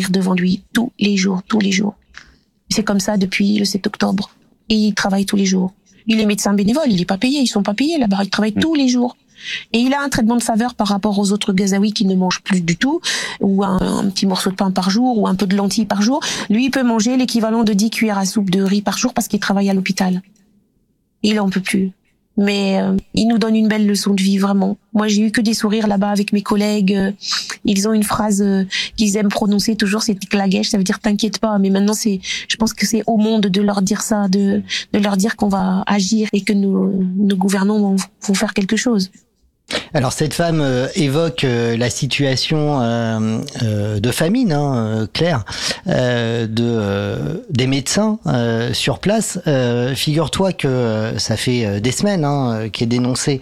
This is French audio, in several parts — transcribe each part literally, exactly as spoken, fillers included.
devant lui tous les jours, tous les jours. C'est comme ça depuis le sept octobre. Et il travaille tous les jours. Il est médecin bénévole, il est pas payé, ils sont pas payés là-bas, il travaille tous les jours. Et il a un traitement de faveur par rapport aux autres Gazaouis qui ne mangent plus du tout, ou un, un petit morceau de pain par jour, ou un peu de lentilles par jour. Lui, il peut manger l'équivalent de dix cuillères à soupe de riz par jour parce qu'il travaille à l'hôpital. Et il en peut plus. Mais euh, il nous donne une belle leçon de vie, vraiment. Moi, j'ai eu que des sourires là-bas avec mes collègues. Euh, ils ont une phrase euh, qu'ils aiment prononcer toujours, c'est Tiklagèche, ça veut dire t'inquiète pas. Mais maintenant, c'est, je pense que c'est au monde de leur dire ça, de, de leur dire qu'on va agir et que nos, nos gouvernants vont, vont faire quelque chose. Alors cette femme euh, évoque euh, la situation euh, euh, de famine, hein, euh, Claire, euh, de euh, des médecins euh, sur place. Euh, figure-toi que euh, ça fait euh, des semaines hein, qui est dénoncé.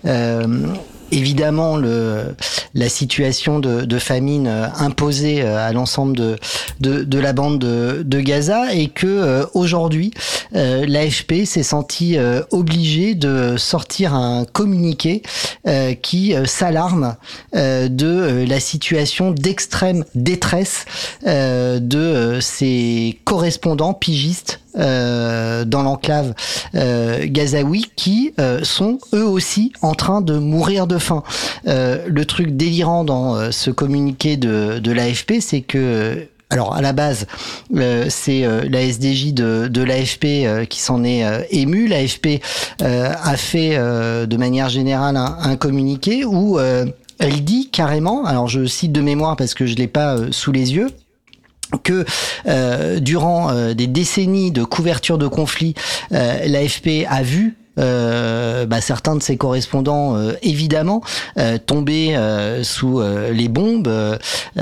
Euh, Évidemment, le, la situation de, de famine imposée à l'ensemble de, de, de la bande de, de Gaza et que euh, aujourd'hui, euh, l'A F P s'est senti euh, obligé de sortir un communiqué euh, qui euh, s'alarme euh, de euh, la situation d'extrême détresse euh, de euh, ses correspondants pigistes Euh, dans l'enclave euh, gazaoui qui euh, sont eux aussi en train de mourir de faim. Euh, le truc délirant dans euh, ce communiqué de, de l'A F P, c'est que alors à la base, euh, c'est euh, la S D J de, de l'A F P euh, qui s'en est euh, émue. L'A F P euh, a fait euh, de manière générale un, un communiqué où euh, elle dit carrément, alors je cite de mémoire parce que je l'ai pas euh, sous les yeux, que euh, durant euh, des décennies de couverture de conflits, euh, l'A F P a vu Euh, bah, certains de ses correspondants euh, évidemment euh, tomber euh, sous euh, les bombes. Euh,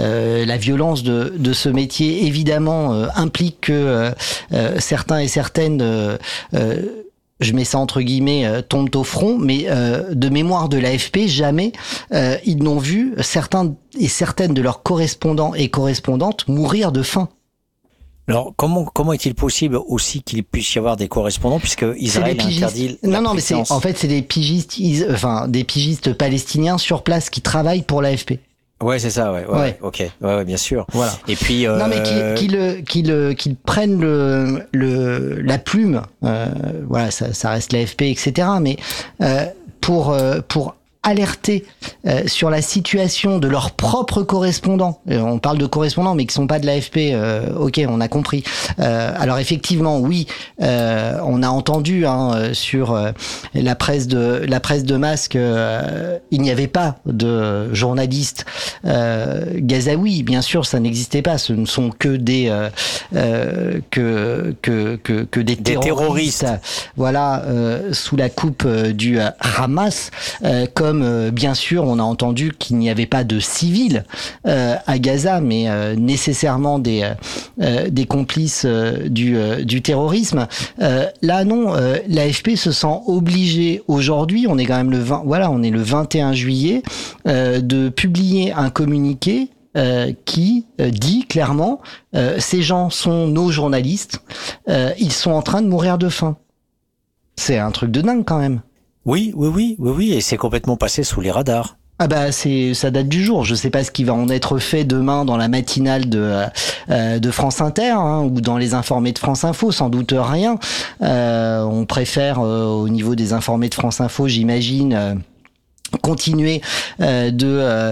la violence de, de ce métier évidemment euh, implique que euh, euh, certains et certaines euh, euh, je mets ça entre guillemets, euh, tombent au front, mais euh, de mémoire de l'A F P, jamais euh, ils n'ont vu certains et certaines de leurs correspondants et correspondantes mourir de faim. Alors, comment comment est-il possible aussi qu'il puisse y avoir des correspondants puisque Israël interdit la Non, non, mais c'est en fait c'est des pigistes, is, enfin des pigistes palestiniens sur place qui travaillent pour l'A F P. Ouais, c'est ça, ouais, ouais, ouais. Ok, ouais, ouais, bien sûr. Voilà. Et puis, euh... non, mais qu'ils qu'ils qu'ils qu'ils prennent le le la plume, euh, voilà, ça, ça reste l'A F P, et cetera. Mais euh, pour euh, pour alerter euh, sur la situation de leurs propres correspondants. Euh, on parle de correspondants, mais qui sont pas de l'A F P. Euh, ok, on a compris. Euh, alors effectivement, oui, euh, on a entendu hein, sur euh, la presse de la presse de masse que euh, il n'y avait pas de journalistes euh, gazaouis. Bien sûr, ça n'existait pas. Ce ne sont que des euh, euh, que que que que des, des terroristes. terroristes. Voilà, euh, sous la coupe euh, du euh, Hamas, euh, comme euh, bien sûr, on a entendu qu'il n'y avait pas de civils euh, à Gaza, mais euh, nécessairement des euh, des complices euh, du euh, du terrorisme. Euh, là, non, euh, l'A F P se sent obligé aujourd'hui. On est quand même le vingt, voilà, on est le vingt et un juillet, euh, de publier un communiqué euh, qui euh, dit clairement, euh, ces gens sont nos journalistes. Euh, ils sont en train de mourir de faim. C'est un truc de dingue quand même. Oui, oui, oui, oui, oui, et c'est complètement passé sous les radars. Ah bah c'est ça date du jour. Je sais pas ce qui va en être fait demain dans la matinale de euh, de France Inter hein, ou dans les informés de France Info. Sans doute rien. Euh, on préfère euh, au niveau des informés de France Info, j'imagine, euh, continuer euh, de euh,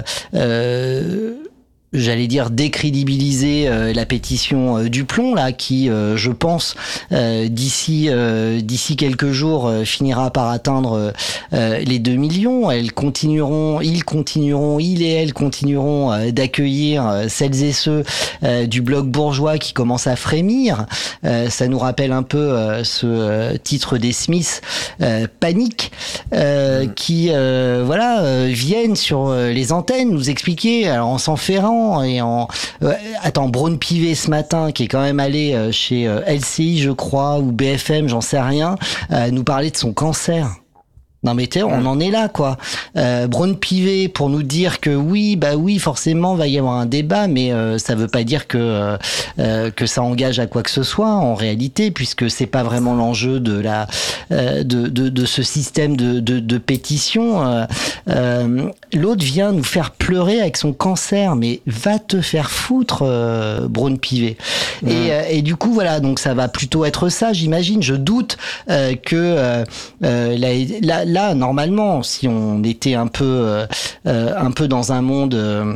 euh, j'allais dire décrédibiliser euh, la pétition euh, du plomb là qui euh, je pense euh, d'ici euh, d'ici quelques jours euh, finira par atteindre euh, les deux millions. Elles continueront, ils continueront, ils et elles continueront euh, d'accueillir euh, celles et ceux euh, du bloc bourgeois qui commencent à frémir. Euh, ça nous rappelle un peu euh, ce euh, titre des Smiths, euh, Panique, euh, mmh. qui euh, voilà euh, viennent sur euh, les antennes nous expliquer, alors en s'enferrant et en euh, attends Braun Pivet ce matin qui est quand même allé euh, chez euh, L C I je crois ou B F M, j'en sais rien, euh, nous parler de son cancer. Non mais t'es, on en est là quoi. Euh, Braun Pivet pour nous dire que oui, bah oui, forcément va y avoir un débat, mais euh, ça veut pas dire que euh, que ça engage à quoi que ce soit en réalité, puisque c'est pas vraiment l'enjeu de la euh, de, de de ce système de de, de pétition. Euh, euh, l'autre vient nous faire pleurer avec son cancer, mais va te faire foutre, euh, Braun-Pivet. Mmh. Et, euh, et du coup, voilà, donc ça va plutôt être ça, j'imagine. Je doute euh, que euh, euh, là, là, là, normalement, si on était un peu, euh, un peu dans un monde, euh,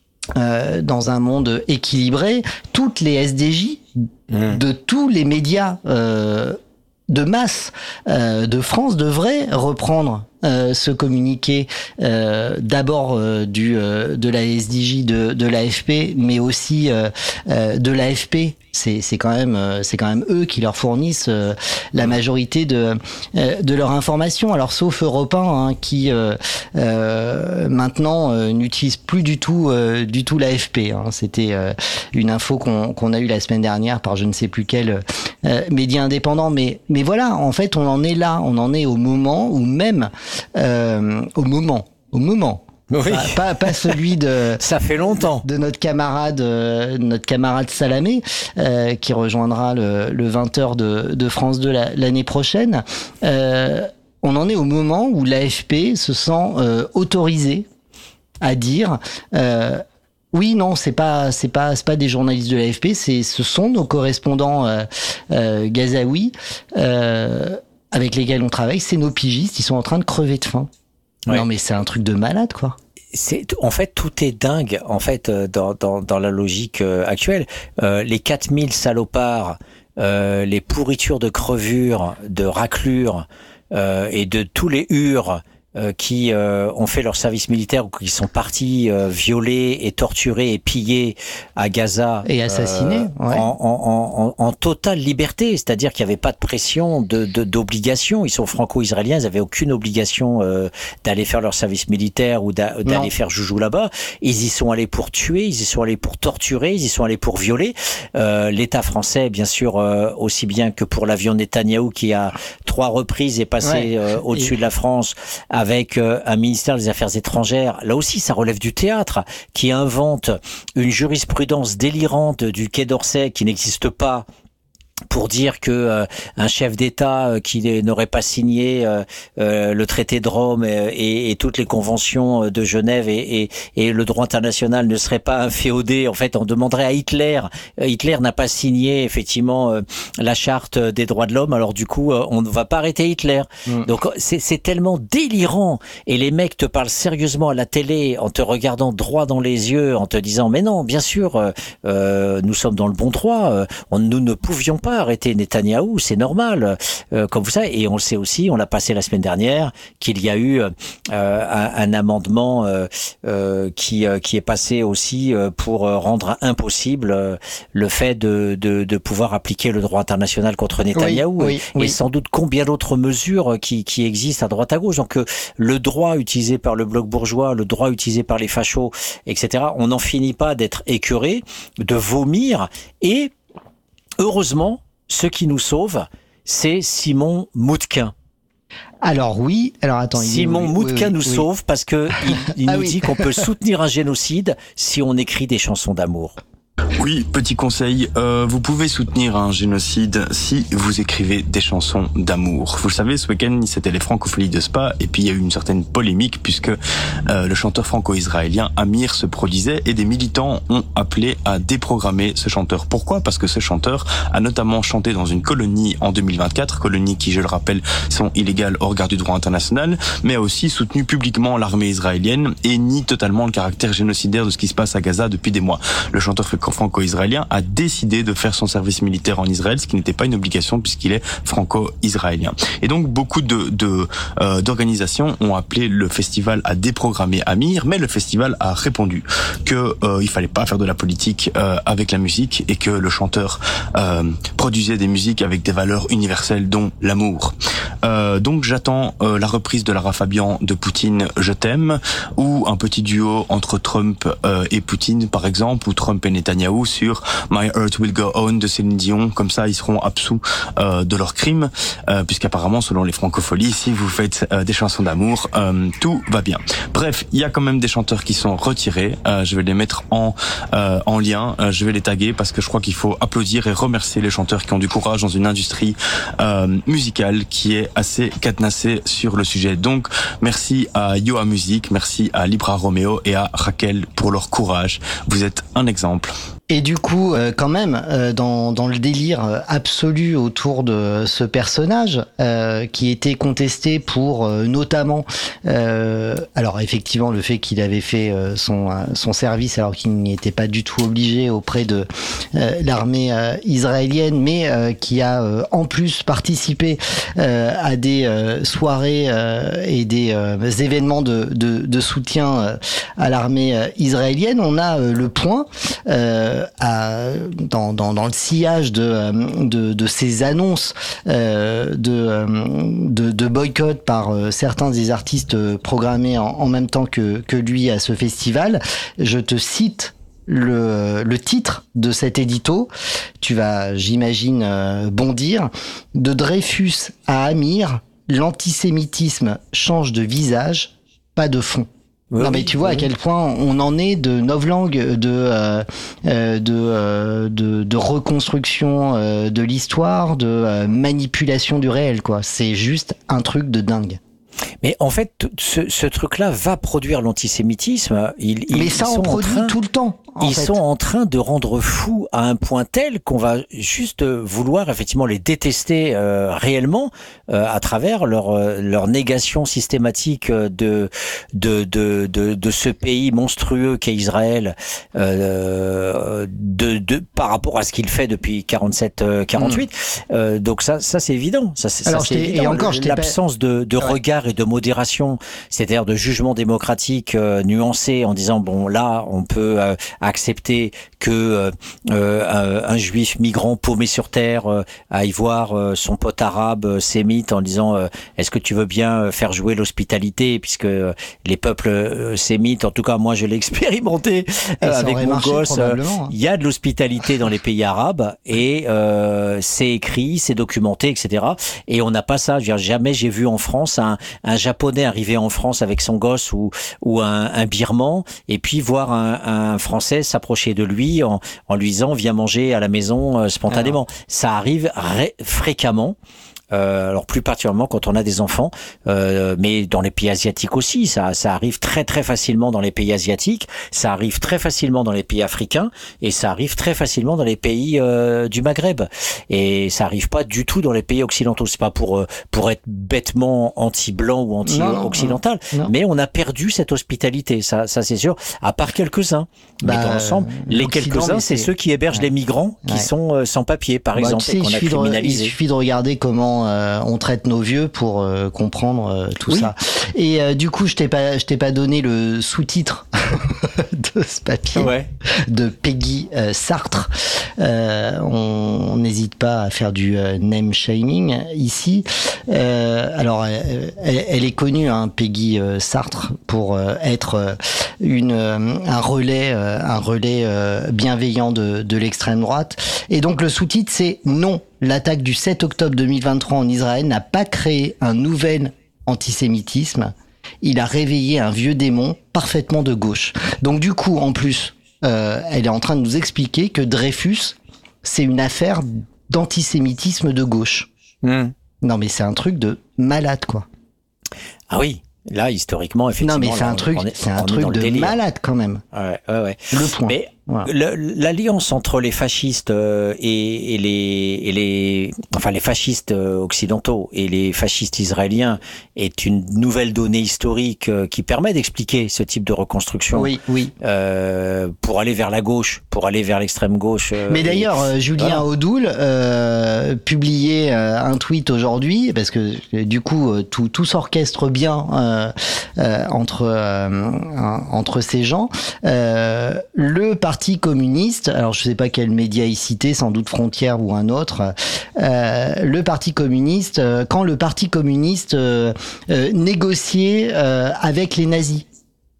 euh, dans un monde équilibré, toutes les S D J mmh. de tous les médias euh, de masse euh, de France devraient reprendre Euh, ce communiqué euh, d'abord euh, du euh, de la S D J de de l'A F P, mais aussi euh, euh, de l'A F P. C'est c'est quand même euh, c'est quand même eux qui leur fournissent euh, la majorité de euh, de leur information. Alors sauf Europe un hein, qui euh, euh, maintenant euh, n'utilise plus du tout euh, du tout l'A F P. Hein. C'était euh, une info qu'on qu'on a eue la semaine dernière par je ne sais plus quel euh, média indépendant. Mais mais voilà, en fait, on en est là, on en est au moment où même Euh, au moment, au moment. Oui. Pas, pas, pas celui de. Ça fait longtemps. De notre camarade, euh, notre camarade Salamé, euh, qui rejoindra le, le vingt heures de, de France deux la, l'année prochaine. Euh, on en est au moment où l'A F P se sent euh, autorisé à dire. Euh, Oui, non, c'est pas, c'est pas, c'est pas des journalistes de l'A F P, c'est, ce sont nos correspondants euh, euh, gazaouis. Euh, avec lesquels on travaille, c'est nos pigistes, ils sont en train de crever de faim. Ouais. Non mais c'est un truc de malade, quoi. C'est, en fait, tout est dingue, en fait, dans, dans, dans la logique actuelle. Euh, les quatre mille salopards, euh, les pourritures de crevures, de raclures, euh, et de tous les hurs Euh, qui euh, ont fait leur service militaire ou qui sont partis euh, violer et torturer et piller à Gaza et assassinés euh, ouais. en, en, en, en totale liberté, c'est-à-dire qu'il n'y avait pas de pression, de, de, d'obligation. Ils sont franco-israéliens, ils n'avaient aucune obligation euh, d'aller faire leur service militaire ou d'a, d'aller non. faire joujou là-bas. Ils y sont allés pour tuer, ils y sont allés pour torturer, ils y sont allés pour violer. Euh, L'État français, bien sûr, euh, aussi bien que pour l'avion Netanyahou qui a trois reprises est passé ouais. euh, au-dessus et... de la France. Avec euh, un ministère des Affaires étrangères, là aussi ça relève du théâtre, qui invente une jurisprudence délirante du Quai d'Orsay qui n'existe pas, pour dire que euh, un chef d'État euh, qui n'aurait pas signé euh, euh, le traité de Rome et, et, et toutes les conventions de Genève et, et, et le droit international ne serait pas inféodé. En fait, on demanderait à Hitler. Euh, Hitler n'a pas signé effectivement euh, la charte des droits de l'homme. Alors du coup, euh, on ne va pas arrêter Hitler. Mmh. Donc c'est, c'est tellement délirant. Et les mecs te parlent sérieusement à la télé en te regardant droit dans les yeux, en te disant mais non, bien sûr, euh, euh, nous sommes dans le bon droit. Euh, on, nous ne pouvions pas arrêter Netanyahou, c'est normal, euh, comme vous savez, et on le sait aussi, on l'a passé la semaine dernière, qu'il y a eu euh, un, un amendement euh, euh, qui euh, qui est passé aussi euh, pour rendre impossible euh, le fait de, de de pouvoir appliquer le droit international contre Netanyahou, oui, oui, et, oui. et sans doute combien d'autres mesures qui qui existent à droite à gauche. Donc euh, le droit utilisé par le bloc bourgeois, le droit utilisé par les fachos, et cetera. On n'en finit pas d'être écœuré, de vomir. Et heureusement, ce qui nous sauve, c'est Simon Moutquin. Alors oui, alors attends. Simon oui, Moutquin oui, oui, nous oui. sauve parce que il, il ah nous oui. dit qu'on peut soutenir un génocide si on écrit des chansons d'amour. Oui, petit conseil, euh, vous pouvez soutenir un génocide si vous écrivez des chansons d'amour. Vous le savez, ce week-end, c'était les Francopholies de Spa, et puis il y a eu une certaine polémique puisque euh, le chanteur franco-israélien Amir se produisait et des militants ont appelé à déprogrammer ce chanteur. Pourquoi ? Parce que ce chanteur a notamment chanté dans une colonie en deux mille vingt-quatre, colonie qui, je le rappelle, sont illégales au regard du droit international, mais a aussi soutenu publiquement l'armée israélienne et nie totalement le caractère génocidaire de ce qui se passe à Gaza depuis des mois. Le chanteur franco-israélien a décidé de faire son service militaire en Israël, ce qui n'était pas une obligation puisqu'il est franco-israélien. Et donc beaucoup de, de euh, d'organisations ont appelé le festival à déprogrammer Amir, mais le festival a répondu que euh, il fallait pas faire de la politique euh, avec la musique et que le chanteur euh, produisait des musiques avec des valeurs universelles, dont l'amour. Euh, donc j'attends euh, la reprise de Lara Fabian de Poutine, Je t'aime, ou un petit duo entre Trump euh, et Poutine par exemple, ou Trump et Netanyahu. Netanyahou sur My Heart Will Go On de Céline Dion. Comme ça, ils seront absous euh, de leurs crimes, euh, puisqu'apparemment, selon les francopholies, si vous faites euh, des chansons d'amour, euh, tout va bien. Bref, il y a quand même des chanteurs qui sont retirés. Euh, je vais les mettre en euh, en lien. Euh, je vais les taguer parce que je crois qu'il faut applaudir et remercier les chanteurs qui ont du courage dans une industrie euh, musicale qui est assez cadenassée sur le sujet. Donc, merci à Yoa Music, merci à Libra Romeo et à Raquel pour leur courage. Vous êtes un exemple. Et du coup, euh, quand même, euh, dans, dans le délire absolu autour de ce personnage, euh, qui était contesté pour euh, notamment, euh, alors effectivement, le fait qu'il avait fait euh, son son service alors qu'il n'y était pas du tout obligé auprès de euh, l'armée euh, israélienne, mais euh, qui a euh, en plus participé euh, à des euh, soirées euh, et des euh, événements de, de, de soutien euh, à l'armée euh, israélienne. On a euh, le point. Euh, À, dans, dans, dans le sillage de, de, de ces annonces euh, de, de, de boycott par euh, certains des artistes programmés en, en même temps que, que lui à ce festival. Je te cite le, le titre de cet édito. Tu vas, j'imagine, euh, bondir. De Dreyfus à Amir, l'antisémitisme change de visage, pas de fond. Oui, non mais tu vois oui. à quel point on en est de novlangue, de euh, de, euh, de de reconstruction euh, de l'histoire, de euh, manipulation du réel quoi. C'est juste un truc de dingue. Mais en fait, ce, ce truc-là va produire l'antisémitisme. Ils, Mais ça, ils on produit train, tout le temps. Ils fait. sont en train de rendre fou à un point tel qu'on va juste vouloir effectivement les détester euh, réellement euh, à travers leur euh, leur négation systématique de de de de, de ce pays monstrueux qu'est Israël euh, de de par rapport à ce qu'il fait depuis quarante-sept quarante-huit. Mmh. Euh, donc ça ça c'est évident. Ça c'est, Alors, ça, c'est évident. Et encore, l'absence pas... de de ouais. regard et de modération, c'est-à-dire de jugement démocratique euh, nuancé en disant bon là on peut euh, accepter que euh, un, un juif migrant paumé sur terre euh, aille voir euh, son pote arabe euh, sémite en disant euh, est-ce que tu veux bien faire jouer l'hospitalité puisque euh, les peuples euh, sémites, en tout cas moi je l'ai expérimenté euh, avec mon gosse, il euh, hein. y a de l'hospitalité dans les pays arabes et euh, c'est écrit, c'est documenté, et cetera. Et on n'a pas ça. Je veux dire, jamais j'ai vu en France un, un japonais arriver en France avec son gosse ou, ou un, un birman et puis voir un, un français s'approcher de lui en, en lui disant viens manger à la maison euh, spontanément. Alors. Ça arrive ré- fréquemment. Euh, alors plus particulièrement quand on a des enfants, euh, mais dans les pays asiatiques aussi, ça, ça arrive très très facilement dans les pays asiatiques, ça arrive très facilement dans les pays africains et ça arrive très facilement dans les pays euh, du Maghreb. Et ça arrive pas du tout dans les pays occidentaux. C'est pas pour pour être bêtement anti-blanc ou anti-occidental, non, non, non. Mais on a perdu cette hospitalité, ça, ça c'est sûr. À part quelques-uns, bah, mais dans l'ensemble, les quelques-uns, c'est, c'est ceux qui hébergent ouais. les migrants qui ouais. sont euh, sans papier, par bah, exemple, tu sais, et qu'on a criminalisé. Il suffit de regarder comment Euh, on traite nos vieux pour euh, comprendre euh, tout oui. ça. Et euh, du coup, je t'ai pas, je t'ai pas donné le sous-titre de ce papier ouais. de Peggy euh, Sartre. Euh, on n'hésite pas à faire du euh, name shaming ici. Euh, alors, elle, elle est connue, hein, Peggy euh, Sartre, pour euh, être une euh, un relais, euh, un relais euh, bienveillant de, de l'extrême droite. Et donc le sous-titre, c'est non. L'attaque du sept octobre deux mille vingt-trois en Israël n'a pas créé un nouvel antisémitisme. Il a réveillé un vieux démon parfaitement de gauche. Donc du coup, en plus, euh, elle est en train de nous expliquer que Dreyfus, c'est une affaire d'antisémitisme de gauche. Mmh. Non mais c'est un truc de malade, quoi. Ah oui. Là, historiquement, effectivement. Non, mais c'est là, un truc, est, c'est un truc de délire. Malade quand même. Ouais, ouais, ouais. Le point. Mais voilà. le, l'alliance entre les fascistes et, et les, et les, enfin les fascistes occidentaux et les fascistes israéliens est une nouvelle donnée historique qui permet d'expliquer ce type de reconstruction. Oui, oui. Euh, pour aller vers la gauche, pour aller vers l'extrême gauche. Mais d'ailleurs, et, Julien voilà. Audoul euh, publiait un tweet aujourd'hui parce que du coup tout, tout s'orchestre bien. Euh, Euh, entre euh, entre ces gens. Euh, le Parti communiste, alors je sais pas quel média il citait, sans doute Frontières ou un autre. Euh, le Parti communiste, euh, quand le Parti communiste euh, euh, négociait euh, avec les nazis.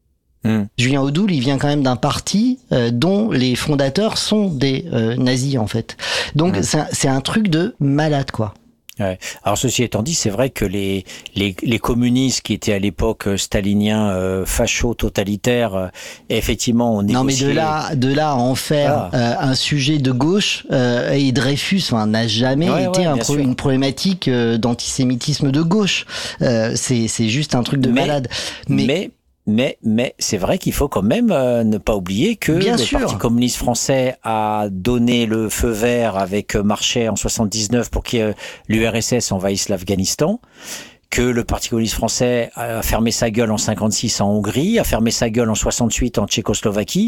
Mmh. Julien Audoul, il vient quand même d'un parti euh, dont les fondateurs sont des euh, nazis en fait. Donc mmh. c'est, un, c'est un truc de malade quoi. Ouais. Alors ceci étant dit, c'est vrai que les les, les communistes qui étaient à l'époque staliniens, euh, fachos, totalitaires, euh, effectivement, on négociait. Non mais de là de là à en faire ah. euh, un sujet de gauche euh, et Dreyfus, enfin, n'a jamais ouais, été ouais, un pro- une problématique euh, d'antisémitisme de gauche. Euh, c'est c'est juste un truc de mais, malade. Mais, mais Mais, mais c'est vrai qu'il faut quand même euh, ne pas oublier que Bien le sûr. Parti communiste français a donné le feu vert avec Marchais en soixante-dix-neuf pour que euh, l'U R S S envahisse l'Afghanistan, que le Parti communiste français a fermé sa gueule en cinquante-six en Hongrie, a fermé sa gueule en soixante-huit en Tchécoslovaquie.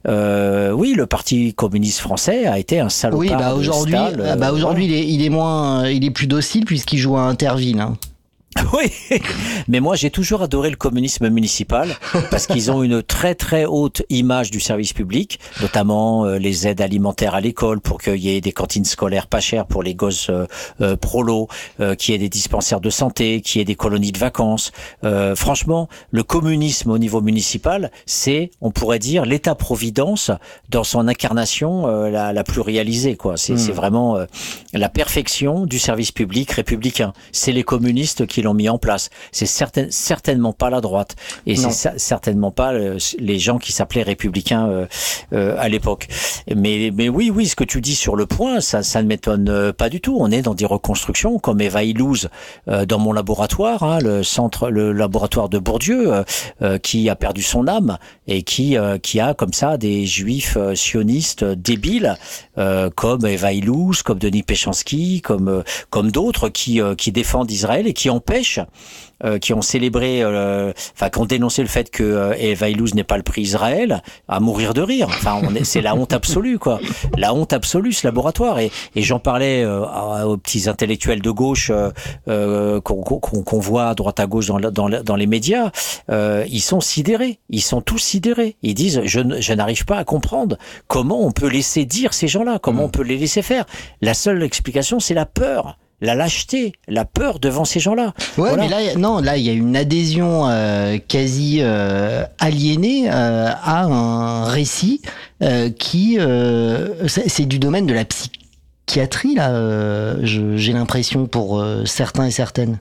Euh, oui, le Parti communiste français a été un salopard. Oui, bah aujourd'hui, Stal, euh, bah aujourd'hui, voilà. il est, il est moins, il est plus docile puisqu'il joue à Interville. Hein. Oui, mais moi j'ai toujours adoré le communisme municipal parce qu'ils ont une très très haute image du service public, notamment euh, les aides alimentaires à l'école pour qu'il y ait des cantines scolaires pas chères pour les gosses euh, euh, prolos, euh, qu'il y ait des dispensaires de santé, qu'il y ait des colonies de vacances. Euh, franchement, le communisme au niveau municipal, c'est, on pourrait dire, l'État-providence dans son incarnation euh, la, la plus réalisée, quoi. C'est, mmh. c'est vraiment euh, la perfection du service public républicain. C'est les communistes qui l'ont mis en place. C'est certain, certainement pas la droite et non. c'est certainement pas le, les gens qui s'appelaient républicains euh, euh, à l'époque. Mais, mais oui, oui, ce que tu dis sur le point, ça, ça ne m'étonne pas du tout. On est dans des reconstructions comme Eva Illouz euh, dans mon laboratoire, hein, le centre, le laboratoire de Bourdieu, euh, euh, qui a perdu son âme et qui, euh, qui a comme ça des juifs euh, sionistes débiles euh, comme Eva Illouz, comme Denis Péchanski, comme euh, comme d'autres qui euh, qui défendent Israël et qui empêchent Euh, qui ont célébré, euh, enfin, qui ont dénoncé le fait que euh, Eva Illouz n'ait pas le prix Israël, à mourir de rire. Enfin, on est, c'est la honte absolue, quoi. La honte absolue, ce laboratoire. Et, et j'en parlais euh, aux petits intellectuels de gauche euh, euh, qu'on, qu'on, qu'on voit à droite à gauche dans, dans, dans les médias. Euh, ils sont sidérés. Ils sont tous sidérés. Ils disent, je, je n'arrive pas à comprendre comment on peut laisser dire ces gens-là, comment mmh. on peut les laisser faire. La seule explication, c'est la peur. La lâcheté, la peur devant ces gens-là. Ouais, voilà. mais là, non, là, il y a une adhésion euh, quasi euh, aliénée euh, à un récit euh, qui, euh, c'est, c'est du domaine de la psychiatrie là. Euh, je, j'ai l'impression pour euh, certains et certaines.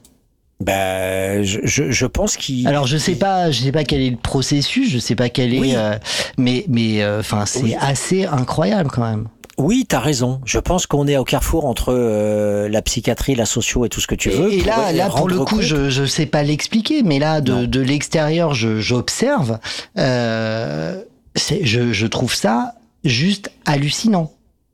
Ben, je, je, je pense qu'il. Alors, je sais pas, je sais pas quel est le processus, je sais pas quel est, oui. euh, mais, mais, enfin, euh, c'est oui. assez incroyable quand même. Oui, t'as raison. Je pense qu'on est au carrefour entre euh, la psychiatrie, la socio et tout ce que tu veux. Et, et là, là pour le coup, compte. je je sais pas l'expliquer, mais là, de, de l'extérieur, je, j'observe. Euh, c'est, je, je trouve ça juste hallucinant.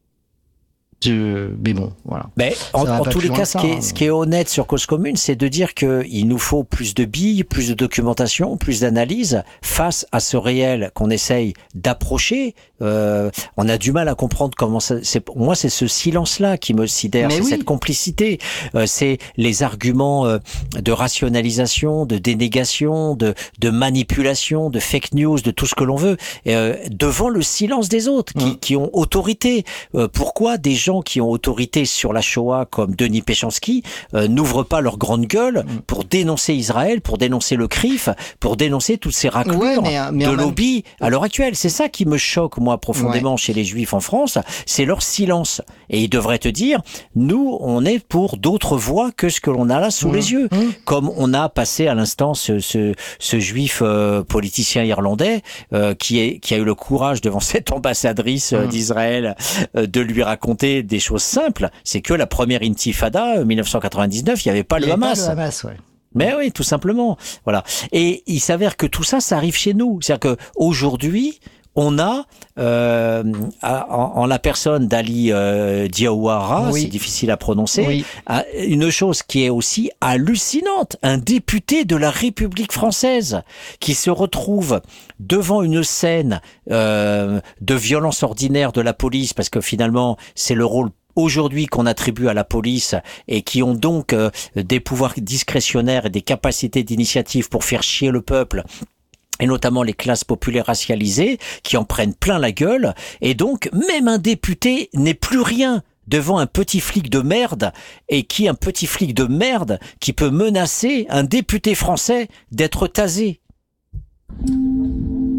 Je, mais bon, voilà. Mais en, en tous les cas, ce qui, est, ce qui est honnête sur Cause Commune, c'est de dire qu'il nous faut plus de billes, plus de documentation, plus d'analyse face à ce réel qu'on essaye d'approcher. Euh, on a du mal à comprendre comment ça. C'est, moi, c'est ce silence-là qui me sidère, mais c'est oui. cette complicité, euh, c'est les arguments euh, de rationalisation, de dénégation, de, de manipulation, de fake news, de tout ce que l'on veut, euh, devant le silence des autres qui, mmh. qui ont autorité. Euh, pourquoi des gens qui ont autorité sur la Shoah comme Denis Péchanski euh, n'ouvrent pas leur grande gueule pour dénoncer Israël, pour dénoncer le C R I F, pour dénoncer toutes ces raclures ouais, mais, mais de lobby même... à l'heure actuelle. C'est ça qui me choque, moi, profondément ouais. chez les Juifs en France, c'est leur silence. Et ils devraient te dire, nous, on est pour d'autres voix que ce que l'on a là sous mmh. les yeux. Mmh. Comme on a passé à l'instant ce, ce, ce Juif euh, politicien irlandais euh, qui, est, qui a eu le courage devant cette ambassadrice euh, mmh. d'Israël euh, de lui raconter des choses simples, c'est que la première intifada, mille neuf cent quatre-vingt-dix-neuf, il n'y avait pas il le Hamas. Pas le Hamas, ouais. Mais oui, tout simplement. Voilà. Et il s'avère que tout ça, ça arrive chez nous. C'est-à-dire qu'aujourd'hui, on a, euh, en, en la personne d'Ali euh, Diawara, oui. c'est difficile à prononcer, oui. une chose qui est aussi hallucinante. Un député de la République française qui se retrouve devant une scène euh, de violence ordinaire de la police, parce que finalement, c'est le rôle aujourd'hui qu'on attribue à la police et qui ont donc euh, des pouvoirs discrétionnaires et des capacités d'initiative pour faire chier le peuple, et notamment les classes populaires racialisées, qui en prennent plein la gueule, et donc même un député n'est plus rien devant un petit flic de merde, et qui un petit flic de merde qui peut menacer un député français d'être tasé.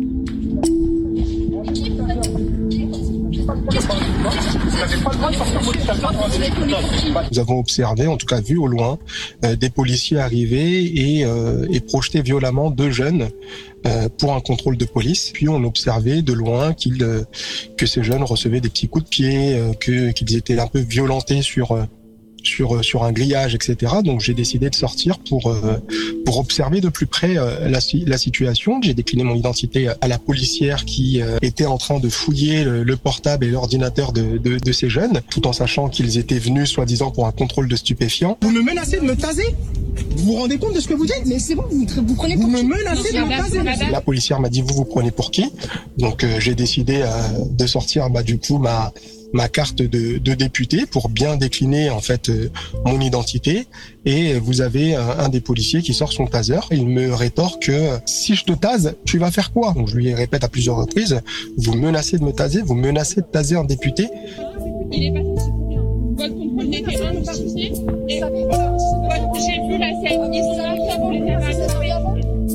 Nous avons observé, en tout cas vu au loin, euh, des policiers arriver et, euh, et projeter violemment deux jeunes euh, pour un contrôle de police. Puis on observait de loin qu'ils, euh, que ces jeunes recevaient des petits coups de pied, euh, que, qu'ils étaient un peu violentés sur... Euh, sur sur un grillage, et cetera. Donc j'ai décidé de sortir pour euh, pour observer de plus près euh, la la situation. J'ai décliné mon identité à la policière qui euh, était en train de fouiller le, le portable et l'ordinateur de, de de ces jeunes, tout en sachant qu'ils étaient venus soi-disant pour un contrôle de stupéfiants. Vous me menacez de me taser ? Vous vous rendez compte de ce que vous dites ? Mais c'est bon, vous, vous prenez pour Vous qui ? me menacez de me taser. La policière m'a dit vous vous prenez pour qui ? Donc euh, j'ai décidé euh, de sortir bah du coup ma ma carte de, de député pour bien décliner en fait euh, mon identité, et vous avez un, un des policiers qui sort son taser. Il me rétorque que si je te tase, tu vas faire quoi ? Donc je lui répète à plusieurs reprises, vous menacez de me taser, vous menacez de taser un député. Il est passé pour rien. Votre contrôle des terrains nous partit et voilà. J'ai vu la scène, ils sont là pour les terrains.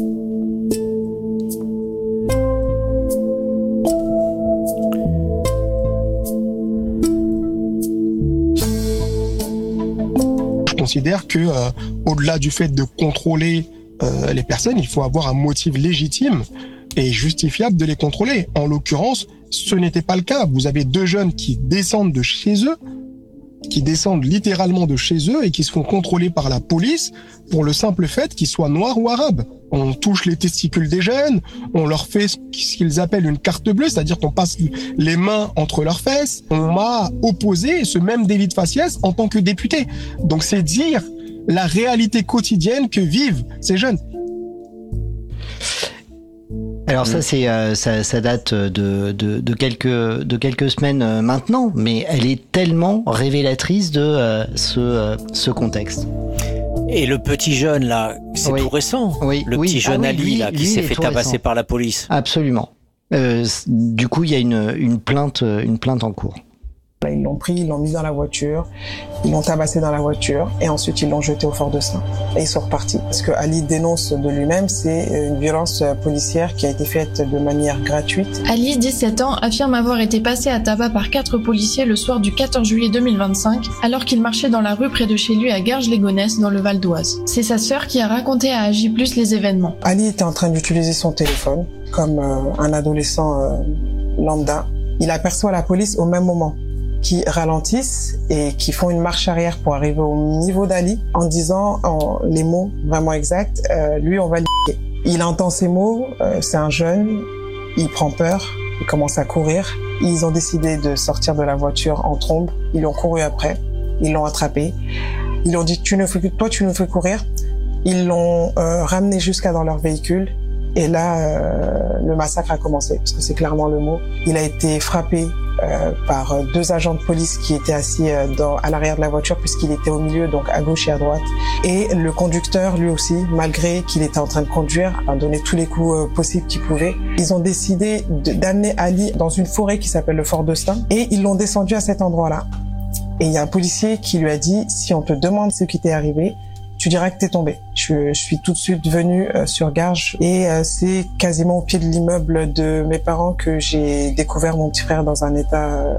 Je considère que euh, au-delà du fait de contrôler euh, les personnes, il faut avoir un motif légitime et justifiable de les contrôler. En l'occurrence, ce n'était pas le cas. Vous avez deux jeunes qui descendent de chez eux, qui descendent littéralement de chez eux et qui se font contrôler par la police pour le simple fait qu'ils soient noirs ou arabes. On touche les testicules des jeunes, on leur fait ce qu'ils appellent une carte bleue, c'est-à-dire qu'on passe les mains entre leurs fesses. On m'a opposé ce même délit de faciès en tant que député. Donc c'est dire la réalité quotidienne que vivent ces jeunes. Alors ça, c'est euh, ça, ça date de, de, de quelques de quelques semaines euh, maintenant, mais elle est tellement révélatrice de euh, ce euh, ce contexte. Et le petit jeune là, c'est oui. tout récent. Oui, le oui. petit jeune ah, oui, Ali lui, là qui lui s'est est fait tout tabasser récent. par la police. Absolument. Euh, du coup, il y a une une plainte une plainte en cours. Ils l'ont pris, ils l'ont mis dans la voiture, ils l'ont tabassé dans la voiture et ensuite ils l'ont jeté au Fort de Saint. Et ils sont repartis. Ce que Ali dénonce de lui-même, c'est une violence policière qui a été faite de manière gratuite. Ali, dix-sept ans, affirme avoir été passé à tabac par quatre policiers le soir du quatorze juillet deux mille vingt-cinq, alors qu'il marchait dans la rue près de chez lui à Garges-les-Gonesse, dans le Val d'Oise. C'est sa sœur qui a raconté à A J plus les événements. Ali était en train d'utiliser son téléphone comme euh, un adolescent euh, lambda. Il aperçoit la police au même moment, qui ralentissent et qui font une marche arrière pour arriver au niveau d'Ali en disant en, les mots vraiment exacts, euh, lui on va l'***. Il entend ces mots, euh, c'est un jeune, il prend peur, il commence à courir. Ils ont décidé de sortir de la voiture en trombe, ils l'ont couru après, ils l'ont attrapé. Ils ont dit tu ne fais que toi tu nous fais courir. Ils l'ont euh, ramené jusqu'à dans leur véhicule. Et là, euh, le massacre a commencé, parce que c'est clairement le mot. Il a été frappé euh, par deux agents de police qui étaient assis euh, dans, à l'arrière de la voiture, puisqu'il était au milieu, donc à gauche et à droite. Et le conducteur, lui aussi, malgré qu'il était en train de conduire, a donné tous les coups euh, possibles qu'il pouvait. Ils ont décidé de, d'amener Ali dans une forêt qui s'appelle le Fort de Saint, et ils l'ont descendu à cet endroit-là. Et il y a un policier qui lui a dit, si on te demande ce qui t'est arrivé, tu diras que t'es tombé. Je, je suis tout de suite venu euh, sur Garges et euh, c'est quasiment au pied de l'immeuble de mes parents que j'ai découvert mon petit frère dans un état, euh,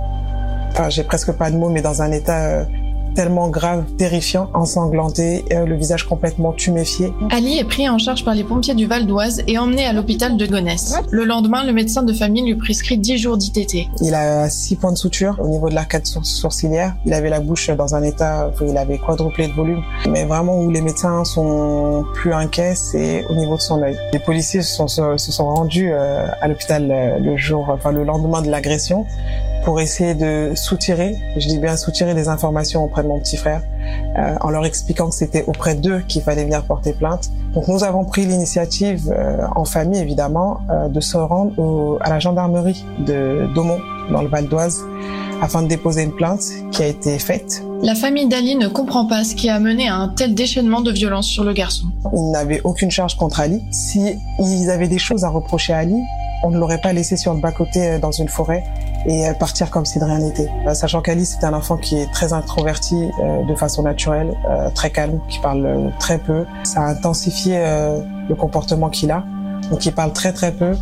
enfin j'ai presque pas de mots, mais dans un état euh, tellement grave, terrifiant, ensanglanté, euh, le visage complètement tuméfié. Ali est pris en charge par les pompiers du Val d'Oise et emmené à l'hôpital de Gonesse. Le lendemain, le médecin de famille lui prescrit dix jours d'I T T. Il a six points de suture au niveau de l'arcade sourcilière. Il avait la bouche dans un état où il avait quadruplé de volume. Mais vraiment où les médecins sont plus inquiets, c'est au niveau de son œil. Les policiers se sont, se sont rendus euh, à l'hôpital le jour, enfin le lendemain de l'agression, pour essayer de soutirer, je dis bien soutirer des informations auprès de mon petit frère, euh, en leur expliquant que c'était auprès d'eux qu'il fallait venir porter plainte. Donc nous avons pris l'initiative, euh, en famille évidemment, euh, de se rendre au, à la gendarmerie de d'Aumont, dans le Val d'Oise, afin de déposer une plainte qui a été faite. La famille d'Ali ne comprend pas ce qui a mené à un tel déchaînement de violence sur le garçon. Ils n'avaient aucune charge contre Ali. Si ils avaient des choses à reprocher à Ali, on ne l'aurait pas laissé sur le bas-côté dans une forêt et partir comme si de rien n'était. Sachant qu'Ali, c'est un enfant qui est très introverti euh, de façon naturelle, euh, très calme, qui parle euh, très peu. Ça a intensifié euh, le comportement qu'il a. Donc il parle très très peu.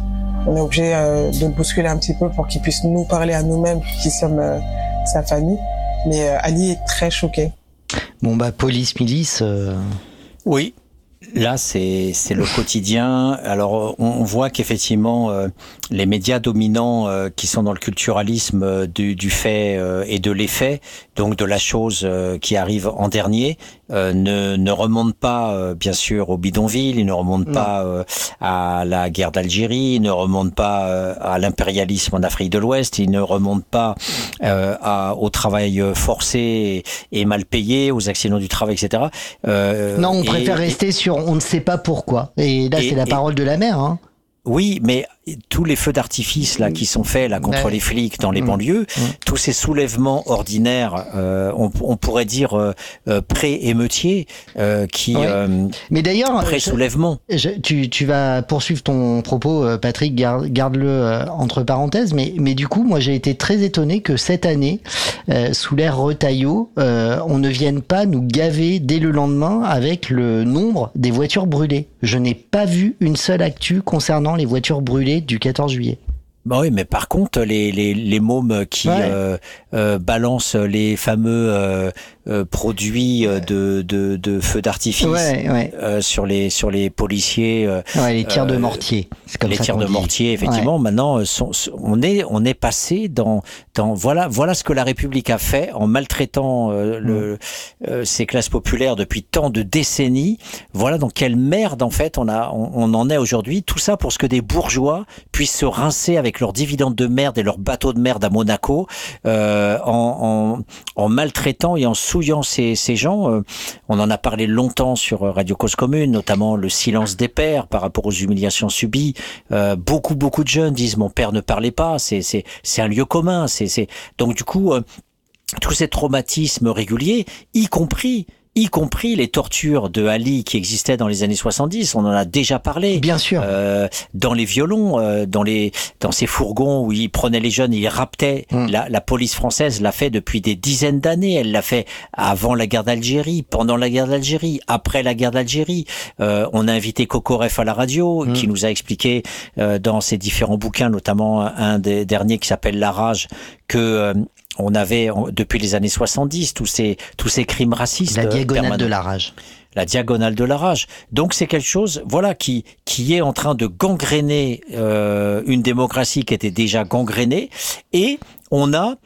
On est obligé euh, de le bousculer un petit peu pour qu'il puisse nous parler à nous-mêmes, qui sommes euh, sa famille. Mais euh, Ali est très choqué. Bon bah police milice. Euh... Oui. Là, c'est c'est le quotidien. Alors, on, on voit qu'effectivement, euh, les médias dominants euh, qui sont dans le culturalisme euh, du, du fait euh, et de l'effet, donc de la chose euh, qui arrive en dernier, euh, ne ne remontent pas, euh, bien sûr, au bidonville, ils ne remontent non. pas euh, à la guerre d'Algérie, ils ne remontent pas euh, à l'impérialisme en Afrique de l'Ouest, ils ne remontent pas euh, à, au travail forcé et, et mal payé, aux accidents du travail, et cetera. Euh, non, on et, préfère rester et, sur on ne sait pas pourquoi. Et là, et, c'est la et, parole de la mère. Hein. Oui, mais tous les feux d'artifice là qui sont faits là contre ouais. les flics dans les mmh. banlieues, mmh. tous ces soulèvements ordinaires, euh, on, on pourrait dire euh, euh, pré-émeutiers, euh, qui ouais. euh, mais d'ailleurs pré-soulèvement. Je, je, tu, tu vas poursuivre ton propos, Patrick, garde, garde-le euh, entre parenthèses. Mais, mais du coup, moi, j'ai été très étonné que cette année, euh, sous l'ère Retailleau, euh, on ne vienne pas nous gaver dès le lendemain avec le nombre des voitures brûlées. Je n'ai pas vu une seule actu concernant les voitures brûlées du quatorze juillet. Bah oui, mais par contre, les les les mômes qui ouais. euh, euh, balancent les fameux euh, euh, produits de de de feux d'artifice ouais, ouais. Euh, sur les sur les policiers. Euh, ouais, les tirs de mortier. C'est comme les ça tirs de dit. mortier, effectivement. Ouais. Maintenant, sont, on est on est passé dans dans voilà voilà ce que la République a fait en maltraitant euh, mmh. le euh, ces classes populaires depuis tant de décennies. Voilà dans quelle merde en fait on a on, on en est aujourd'hui. Tout ça pour ce que des bourgeois puissent se rincer avec leurs dividendes de merde et leurs bateaux de merde à Monaco, euh, en, en, en maltraitant et en souillant ces, ces gens. Euh, on en a parlé longtemps sur Radio Cause Commune, notamment le silence des pères par rapport aux humiliations subies. Euh, beaucoup, beaucoup de jeunes disent « mon père ne parlait pas », c'est, c'est, c'est un lieu commun. C'est, c'est... Donc du coup, euh, tous ces traumatismes réguliers, y compris... y compris les tortures de Ali qui existaient dans les années soixante-dix, on en a déjà parlé. Bien sûr. Euh, dans les violons, euh, dans les dans ces fourgons où ils prenaient les jeunes, ils les raptaient. Mmh. La, la police française l'a fait depuis des dizaines d'années. Elle l'a fait avant la guerre d'Algérie, pendant la guerre d'Algérie, après la guerre d'Algérie. Euh, on a invité Kokoreff à la radio, mmh. qui nous a expliqué euh, dans ses différents bouquins, notamment un des derniers qui s'appelle La Rage, que euh, on avait, depuis les années soixante-dix, tous ces, tous ces crimes racistes. La diagonale permanents. de la rage. La diagonale de la rage. Donc c'est quelque chose, voilà, qui, qui est en train de gangréner euh, une démocratie qui était déjà gangrénée. Et on a,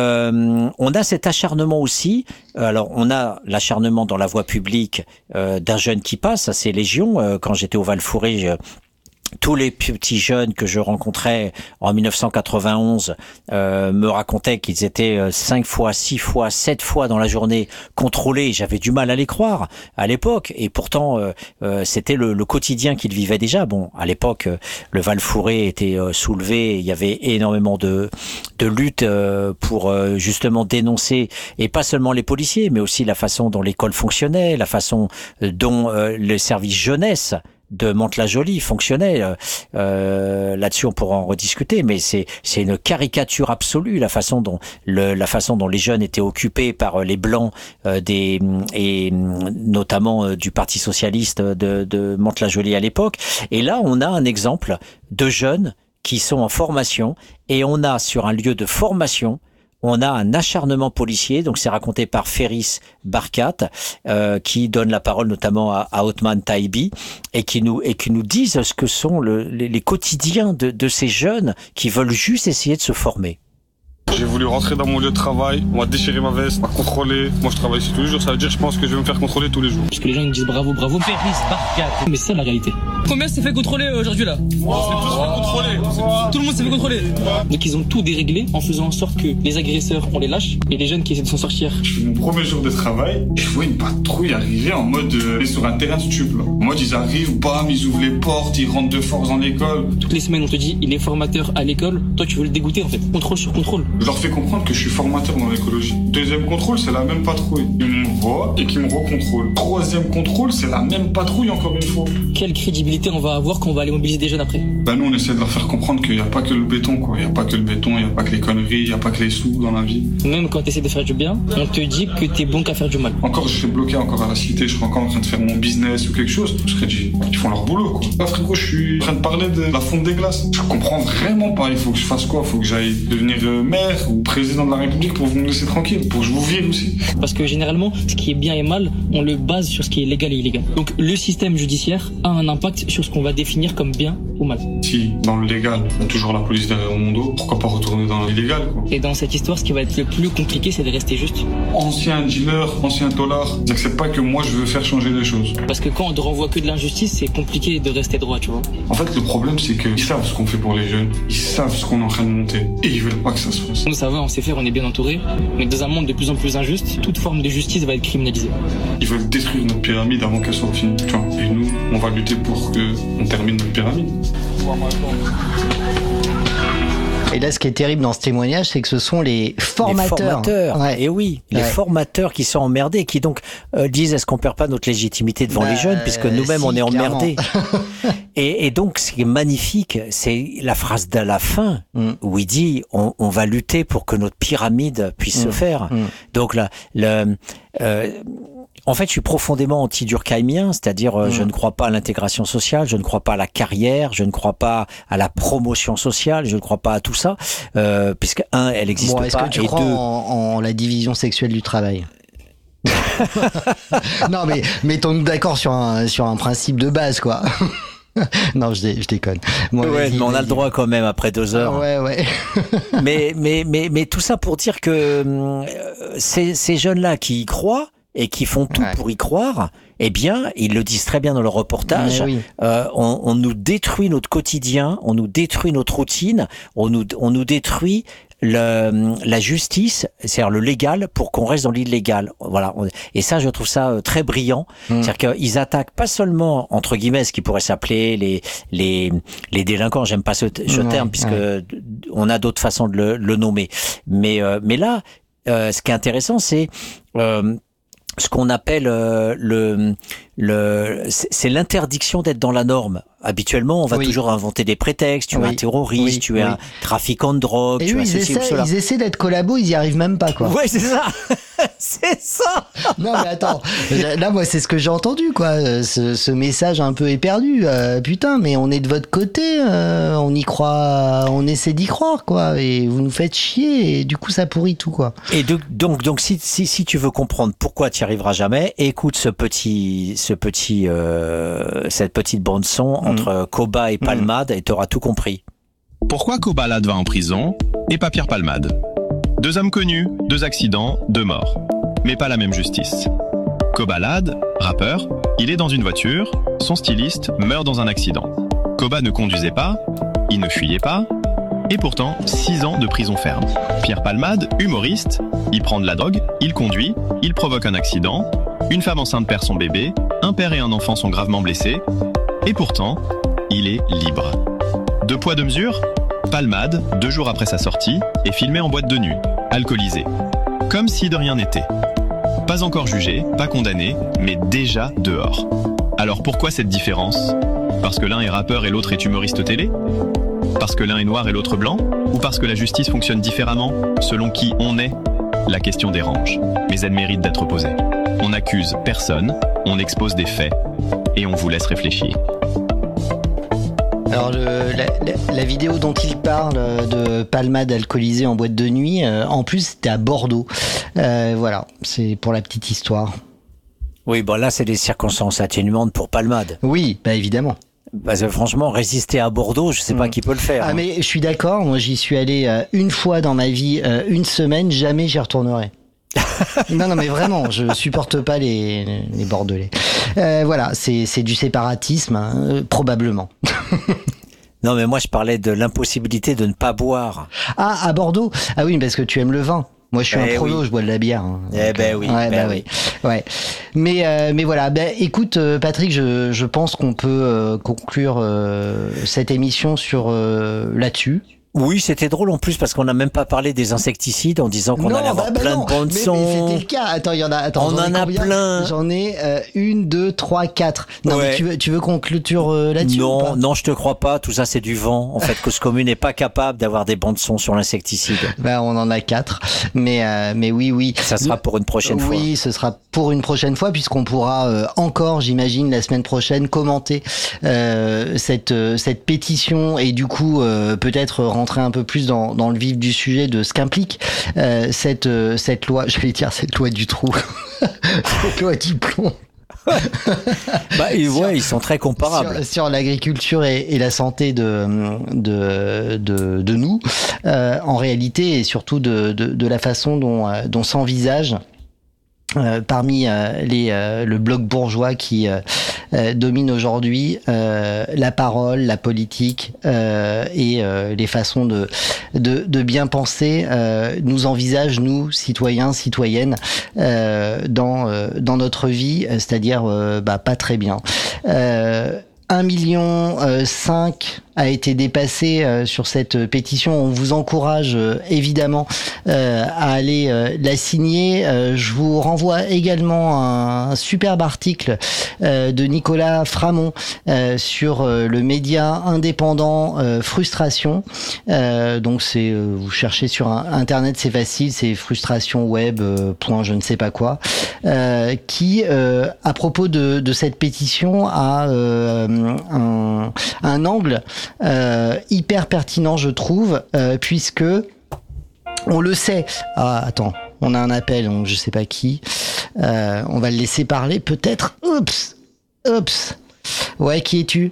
euh, on a cet acharnement aussi. Alors on a l'acharnement dans la voie publique euh, d'un jeune qui passe, ça c'est légion. Euh, quand j'étais au Val-Fouré, je, tous les petits jeunes que je rencontrais en mille neuf cent quatre-vingt-onze euh, me racontaient qu'ils étaient cinq fois, six fois, sept fois dans la journée contrôlés. J'avais du mal à les croire à l'époque, et pourtant euh, euh, c'était le, le quotidien qu'ils vivaient déjà. Bon, à l'époque, euh, le Val-Fouré était euh, soulevé, il y avait énormément de de luttes euh, pour euh, justement dénoncer, et pas seulement les policiers, mais aussi la façon dont l'école fonctionnait, la façon dont euh, le service jeunesse de Mantes-la-Jolie fonctionnait. Euh, là-dessus, on pourra en rediscuter, mais c'est c'est une caricature absolue la façon dont le la façon dont les jeunes étaient occupés par les blancs euh, des et notamment euh, du Parti socialiste de de Mantes-la-Jolie à l'époque. Et là, on a un exemple de jeunes qui sont en formation, et on a sur un lieu de formation, on a un acharnement policier. Donc c'est raconté par Ferris Barkat, euh, qui donne la parole notamment à, à Othman Taibi, et qui nous et qui nous disent ce que sont le, les, les quotidiens de, de ces jeunes qui veulent juste essayer de se former. J'ai voulu rentrer dans mon lieu de travail, on m'a déchiré ma veste, on m'a contrôlé. Moi je travaille ici tous les jours, ça veut dire je pense que je vais me faire contrôler tous les jours. Parce que les gens ils me disent bravo, bravo, Ferris Barkat. Mais c'est ça la réalité. Combien s'est fait contrôler aujourd'hui là? On s'est tous fait contrôler. Tout le monde s'est fait contrôler. Donc ils ont tout déréglé en faisant en sorte que les agresseurs on les lâche, et les jeunes qui essaient de s'en sortir. C'est mon premier jour de travail, je vois une patrouille arriver en mode euh, sur un terrain de stup là. En mode ils arrivent, bam, ils ouvrent les portes, ils rentrent de force dans l'école. Toutes les semaines on te dit il est formateur à l'école, toi tu veux le dégoûter en fait. Contrôle sur contrôle. Je leur fais comprendre que je suis formateur dans l'écologie. Deuxième contrôle, c'est la même patrouille. Ils me voient et qui me recontrôlent. Troisième contrôle, c'est la même patrouille encore une fois. Quelle crédibilité on va avoir quand on va aller mobiliser des jeunes après? Ben nous, on essaie de leur faire comprendre qu'il n'y a pas que le béton, quoi. Il n'y a pas que le béton, il n'y a pas que les conneries, il n'y a pas que les sous dans la vie. Même quand tu essaies de faire du bien, on te dit que t'es bon qu'à faire du mal. Encore, je serais bloqué encore à la cité, je serais encore en train de faire mon business ou quelque chose. Je serais dit, ils font leur boulot, quoi. Là, frérot, je suis en train de parler de la fonte des glaces. Je comprends vraiment pas. Il faut que je fasse quoi? Il faut que j'aille devenir maire ou président de la République pour vous me laisser tranquille, pour que je vous vire aussi. Parce que généralement, ce qui est bien et mal, on le base sur ce qui est légal et illégal. Donc le système judiciaire a un impact sur ce qu'on va définir comme bien ou mal. Si, dans le légal, on a toujours la police derrière mon dos, pourquoi pas retourner dans l'illégal, quoi. Et dans cette histoire, ce qui va être le plus compliqué, c'est de rester juste. Ancien dealer, ancien tolard, n'accepte pas que moi je veux faire changer les choses. Parce que quand on ne renvoie que de l'injustice, c'est compliqué de rester droit, tu vois. En fait, le problème, c'est qu'ils savent ce qu'on fait pour les jeunes, ils savent ce qu'on est en train de monter, et ils veulent pas que ça se fasse. Nous, ça va, on sait faire, on est bien entouré. Mais dans un monde de plus en plus injuste, toute forme de justice va être criminalisée. Ils veulent détruire notre pyramide avant qu'elle soit finie. Tu vois. Et nous, on va lutter pour qu'on termine notre pyramide. Et là, ce qui est terrible dans ce témoignage, c'est que ce sont les formateurs. Les formateurs. Ouais. Et oui, les ouais. formateurs qui sont emmerdés, qui donc euh, disent est-ce qu'on perd pas notre légitimité devant bah, les jeunes, puisque nous-mêmes si, on est emmerdés. et, et donc, ce qui est magnifique, c'est la phrase de la fin mm. où il dit on, on va lutter pour que notre pyramide puisse mm. se faire. Mm. Donc là, le euh, en fait, je suis profondément anti-durkheimien, c'est-à-dire euh, mmh. je ne crois pas à l'intégration sociale, je ne crois pas à la carrière, je ne crois pas à la promotion sociale, je ne crois pas à tout ça, euh, puisque un, elle n'existe bon, pas, est-ce que tu et crois deux... en, en la division sexuelle du travail? Non, mais mettons-nous d'accord sur un sur un principe de base, quoi. Non, je, dé, je déconne. Moi, ouais, mais on a le droit quand même après deux heures. Ah, ouais, ouais. mais mais mais mais tout ça pour dire que euh, ces ces jeunes-là qui y croient et qui font tout ouais. pour y croire, eh bien, ils le disent très bien dans le reportage, oui. euh, on, on nous détruit notre quotidien, on nous détruit notre routine, on nous, on nous détruit le, la justice, c'est-à-dire le légal, pour qu'on reste dans l'illégal. Voilà. Et ça, je trouve ça très brillant. Mmh. C'est-à-dire qu'ils attaquent pas seulement, entre guillemets, ce qui pourrait s'appeler les, les, les délinquants, j'aime pas ce, ce ouais, terme, puisque ouais. on a d'autres façons de le, le nommer. Mais, euh, mais là, euh, ce qui est intéressant, c'est... Euh, ce qu'on appelle euh, le le c'est l'interdiction d'être dans la norme. Habituellement, on va oui. toujours inventer des prétextes. Tu oui. es un terroriste, oui. tu es oui. un trafiquant de drogue. Et tu eux, as ils, ceci essaient, ou cela. ils essaient d'être collabos, ils y arrivent même pas, quoi. Ouais, c'est ça. C'est ça. Non, mais attends. Là, moi, c'est ce que j'ai entendu, quoi. Ce, ce message un peu éperdu. Euh, putain, mais on est de votre côté. Euh, on y croit. On essaie d'y croire, quoi. Et vous nous faites chier. Et du coup, ça pourrit tout, quoi. Et de, donc, donc, si, si, si tu veux comprendre pourquoi tu n'y arriveras jamais, écoute ce petit, ce petit, euh, cette petite bande son mmh. entre Koba et Palmade, mmh. et tu auras tout compris. Pourquoi Kobalade va en prison et pas Pierre Palmade? Deux hommes connus, deux accidents, deux morts. Mais pas la même justice. Kobalade, rappeur, il est dans une voiture, son styliste meurt dans un accident. Koba ne conduisait pas, il ne fuyait pas, et pourtant, six ans de prison ferme. Pierre Palmade, humoriste, il prend de la drogue, il conduit, il provoque un accident, une femme enceinte perd son bébé, un père et un enfant sont gravement blessés, et pourtant, il est libre. Deux poids, deux mesures, Palmade, deux jours après sa sortie, est filmé en boîte de nuit, alcoolisé. Comme si de rien n'était. Pas encore jugé, pas condamné, mais déjà dehors. Alors pourquoi cette différence? Parce que l'un est rappeur et l'autre est humoriste télé? Parce que l'un est noir et l'autre blanc? Ou parce que la justice fonctionne différemment, selon qui on est? La question dérange, mais elle mérite d'être posée. On n'accuse personne, on expose des faits, et on vous laisse réfléchir. Alors le, la, la, la vidéo dont il parle de Palmade alcoolisé en boîte de nuit, euh, en plus c'était à Bordeaux. Euh, voilà, c'est pour la petite histoire. Oui, bon là c'est des circonstances atténuantes pour Palmade. Oui, bah évidemment. Parce que franchement, résister à Bordeaux, je sais pas mmh. qui peut le faire. Ah hein. mais je suis d'accord, moi j'y suis allé euh, une fois dans ma vie, euh, une semaine, jamais j'y retournerai. non, non, mais vraiment, je supporte pas les, les Bordelais. Euh, voilà, c'est, c'est du séparatisme, hein, euh, probablement. Non, mais moi, je parlais de l'impossibilité de ne pas boire. Ah, à Bordeaux? Ah oui, parce que tu aimes le vin. Moi, je suis eh un prolo, oui. je bois de la bière. Hein, eh donc, ben oui, ouais, ben bah oui. oui. Ouais. Mais, euh, mais voilà. Ben, écoute, Patrick, je, je pense qu'on peut euh, conclure euh, cette émission sur euh, là-dessus. Oui, c'était drôle en plus parce qu'on n'a même pas parlé des insecticides en disant qu'on non, allait avoir bah, bah plein non. de bandes mais, son. mais c'était le cas. Attends, il y en a. Attends, on en a combien plein. J'en ai euh, une, deux, trois, quatre. Non, ouais. mais tu veux, tu veux qu'on clôture euh, là-dessus? Non, non, je te crois pas. Tout ça, c'est du vent. En fait, Cause Commune n'est pas capable d'avoir des bandes son sur l'insecticide. Bah, on en a quatre. Mais, euh, mais oui, oui. Ça sera pour une prochaine oui, fois. Oui, ce sera pour une prochaine fois puisqu'on pourra euh, encore, j'imagine, la semaine prochaine commenter euh, cette euh, cette pétition et du coup euh, peut-être rentrer un peu plus dans dans le vif du sujet de ce qu'implique euh, cette euh, cette loi. Je vais dire cette loi du trou, cette loi du plomb. bah, et ouais, ils sont très comparables sur, sur l'agriculture et, et la santé de de de, de nous euh, en réalité et surtout de de, de la façon dont dont s'envisage Euh, parmi euh, les euh, le bloc bourgeois qui euh, euh, domine aujourd'hui euh, la parole, la politique euh, et euh, les façons de de, de bien penser euh, nous envisage nous citoyens citoyennes euh, dans euh, dans notre vie, c'est-à-dire euh, bah pas très bien. Euh, un million cinq a été dépassé euh, sur cette pétition. On vous encourage euh, évidemment euh, à aller euh, la signer. Euh, je vous renvoie également un, un superbe article euh, de Nicolas Framont euh, sur euh, le média indépendant euh, Frustration. Euh, donc c'est euh, vous cherchez sur un, internet, c'est facile, c'est frustration web euh, point je ne sais pas quoi, euh, qui euh, à propos de, de cette pétition a euh, un, un angle Euh, hyper pertinent je trouve euh, puisque on le sait. Ah attends, on a un appel donc je sais pas qui. Euh, on va le laisser parler peut-être. Oups, oups. Ouais, qui es-tu?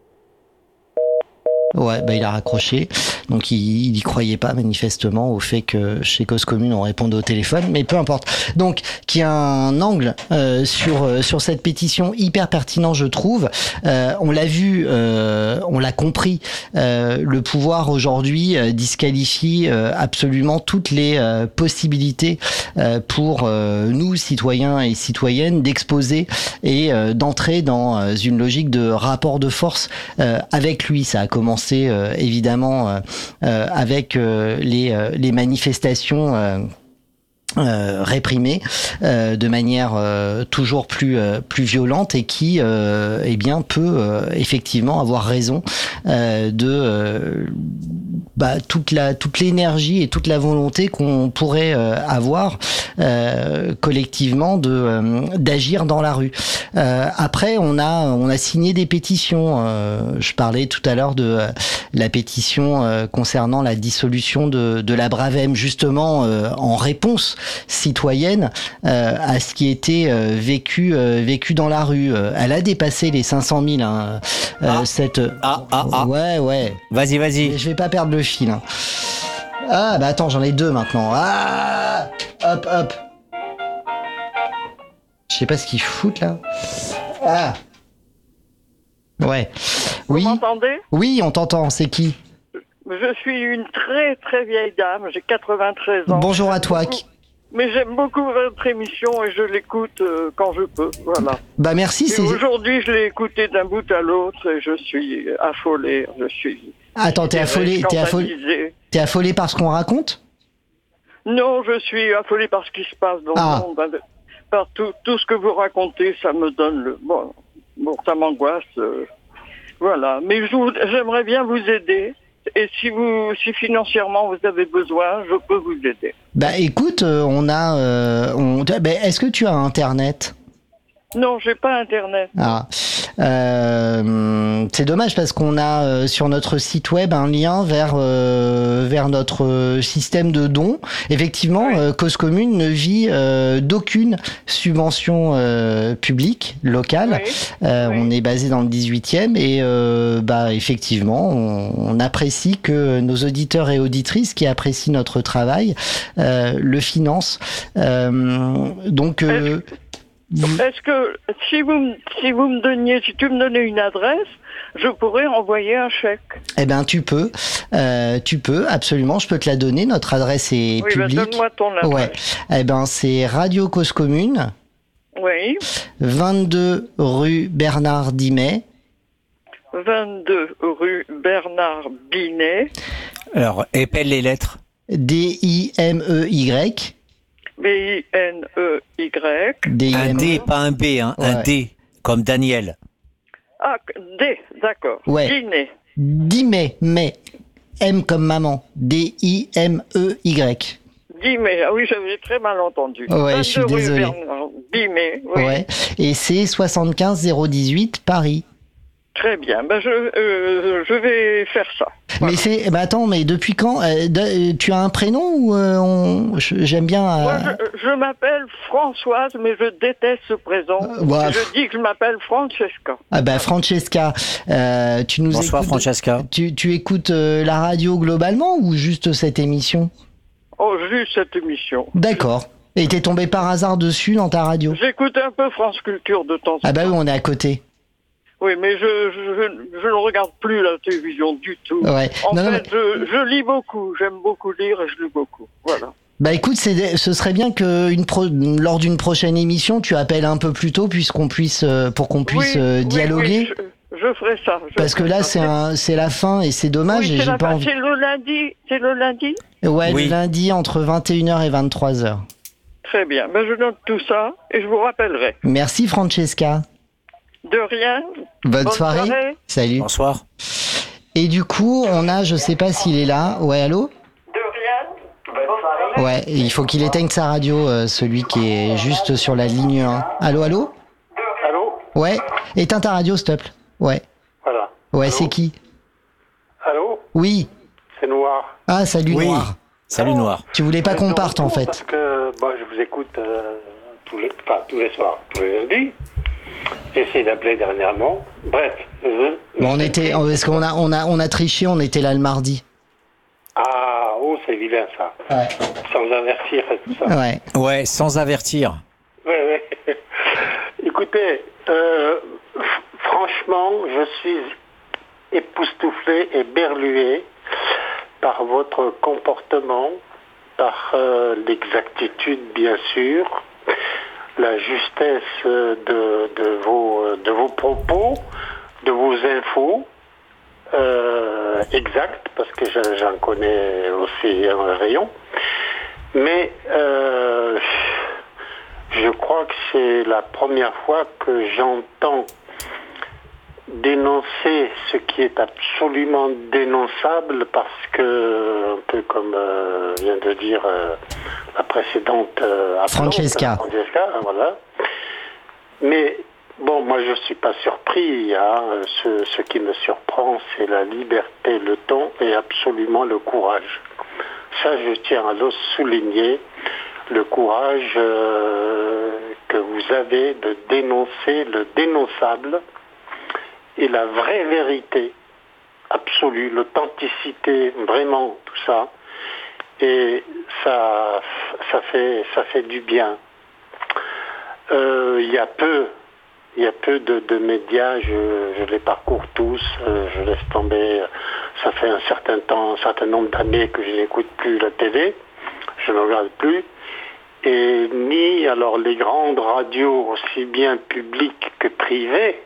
Ouais, bah il a raccroché. Donc il, il y croyait pas manifestement au fait que chez Cause Commune on répondait au téléphone, mais peu importe. Donc qui a un angle euh, sur euh, sur cette pétition hyper pertinent je trouve. Euh, on l'a vu, euh, on l'a compris. Euh, le pouvoir aujourd'hui euh, disqualifie euh, absolument toutes les euh, possibilités euh, pour euh, nous citoyens et citoyennes d'exposer et euh, d'entrer dans euh, une logique de rapport de force euh, avec lui. Ça a commencé euh, évidemment euh, euh, avec euh, les, euh, les manifestations euh, Euh, réprimée euh, de manière euh, toujours plus euh, plus violente et qui euh, eh bien peut euh, effectivement avoir raison euh, de euh, bah, toute la toute l'énergie et toute la volonté qu'on pourrait euh, avoir euh, collectivement de euh, d'agir dans la rue. Euh, après on a on a signé des pétitions. Euh, je parlais tout à l'heure de euh, la pétition euh, concernant la dissolution de de la Bravem justement euh, en réponse citoyenne euh, à ce qui était euh, vécu euh, vécu dans la rue. Euh, elle a dépassé les cinq cent mille. Hein, euh, ah. cette ah ah ah ouais ouais. Vas-y vas-y. Mais je vais pas perdre le fil. Hein. Ah bah attends, j'en ai deux maintenant. Ah hop hop. Je sais pas ce qu'ils foutent là. Ah. Ouais. Oui. Vous m'entendez? Oui, on t'entend. C'est qui? Je suis une très très vieille dame. J'ai quatre-vingt-treize ans. Bonjour à toi. Mais j'aime beaucoup votre émission et je l'écoute euh, quand je peux, voilà. Bah merci. C'est... Aujourd'hui, je l'ai écouté d'un bout à l'autre et je suis affolé, je suis... Attends, t'es affolé, t'es affolé, t'es affolé par ce qu'on raconte? Non, je suis affolé par ce qui se passe dans ah. le monde. Par tout, tout ce que vous racontez, ça me donne le... Bon, bon ça m'angoisse, euh, voilà. Mais je vous... j'aimerais bien vous aider. Et si vous, si financièrement vous avez besoin, je peux vous aider. Bah écoute, euh, on a, euh, on, bah, est-ce que tu as Internet? Non, j'ai pas Internet. Ah, euh, c'est dommage parce qu'on a euh, sur notre site web un lien vers euh, vers notre système de dons. Effectivement, oui. euh, Cause Commune ne vit euh, d'aucune subvention euh, publique locale. Oui. Euh, oui. On est basé dans le dix-huitième et euh, bah effectivement, on, on apprécie que nos auditeurs et auditrices qui apprécient notre travail euh, le financent. Euh, donc euh, Est-ce que si vous si vous me donniez si tu me donnais une adresse, je pourrais envoyer un chèque? Eh ben tu peux, euh, tu peux absolument. Je peux te la donner. Notre adresse est oui, publique. Ben donne-moi ton adresse. Ouais. Eh ben c'est Radio Cause Commune. Oui. vingt-deux rue Bernard Dimet. vingt-deux rue Bernard Binet. Alors, épelle les lettres. D I M E Y. B I N E Y. Un D, pas un B, hein, Ouais. un D, comme Daniel. Ah, D, d'accord. Ouais. Dîner. Dimé, mais. M comme maman. D I M E Y. Dimé, ah oui, j'avais très mal entendu. Ouais, je suis vingt-deux rue désolé. Bernard. Dimé, oui. Ouais. Et c'est soixante-quinze zéro dix-huit Paris. Très bien, ben je, euh, je vais faire ça. Mais c'est, bah attends, mais depuis quand euh, de- Tu as un prénom ou euh, on, je- j'aime bien. euh, Moi, je, je m'appelle Françoise, mais je déteste ce présent. bah, je dis que je m'appelle Francesca. Ah bah Francesca, euh, tu nous Bonsoir, écoutes, Francesca. Tu, tu écoutes euh, la radio globalement ou juste cette émission? Oh, juste cette émission. D'accord. Et t'es tombé par hasard dessus dans ta radio? J'écoute un peu France Culture de temps en temps. Ah bah oui, on est à côté. Oui, mais je, je, je ne regarde plus la télévision du tout. Ouais. En Non, non, fait, je, je lis beaucoup. J'aime beaucoup lire et je lis beaucoup. Voilà. Bah écoute, c'est, ce serait bien que une pro, lors d'une prochaine émission, tu appelles un peu plus tôt puisqu'on puisse, euh, pour qu'on puisse Oui, euh, oui, dialoguer. oui, je, je ferai ça. je Parce que ferai là, ça. c'est un, c'est la fin et c'est dommage Oui, et c'est j'ai la pas fin. envie. C'est le lundi. C'est le lundi. Ouais, Oui. le lundi entre vingt et une heures et vingt-trois heures. Très bien. Ben, je note tout ça et je vous rappellerai. Merci Francesca. De rien. Bonne, Bonne soirée. soirée. Salut. Bonsoir. Et du coup, on a, je sais pas s'il est là. Ouais, allô? De rien. Ouais, il faut qu'il éteigne sa radio, euh, celui qui est juste sur la ligne un. Allô, allô? Allô? Ouais, éteins ta radio, s'il te plaît. Ouais. Voilà. Ouais, Allô? c'est qui? Allô? Oui. C'est Noir. Ah, salut Oui. Noir. Salut, Noir. Tu voulais pas Je qu'on suis de parte, en retour fait. Parce que bon, je vous écoute euh, tous, les, enfin, tous les soirs, tous les lundis. J'ai essayé d'appeler dernièrement. Bref. Je... Bon, on était, parce qu'on a, on a, on a triché, on était là le mardi. Ah, oh, c'est vilain ça. Ouais. Sans avertir et tout ça. Ouais. Ouais, sans avertir. Ouais, ouais. Écoutez, euh, f- franchement, je suis époustouflé et berlué par votre comportement, par euh, l'exactitude, bien sûr, la justesse euh, de, de, vos, euh, de vos propos, de vos infos, euh, exactes, parce que je- j'en connais aussi un rayon. Mais euh, je crois que c'est la première fois que j'entends dénoncer ce qui est absolument dénonçable parce que, un peu comme euh, vient de dire euh, la précédente euh, appelante, Francesca. Francesca, hein, voilà. Mais bon, moi je suis pas surpris. Hein. Ce, ce qui me surprend, c'est la liberté, le ton et absolument le courage. Ça, je tiens à le souligner, le courage euh, que vous avez de dénoncer le dénonçable et la vraie vérité absolue, l'authenticité, vraiment tout ça. Et ça, ça fait, ça fait du bien. Euh, Il y a peu, il y a peu de, de médias, je, je les parcours tous, euh, je laisse tomber. Ça fait un certain temps, un certain nombre d'années que je n'écoute plus la télé, je ne regarde plus. Et ni alors les grandes radios, aussi bien publiques que privées,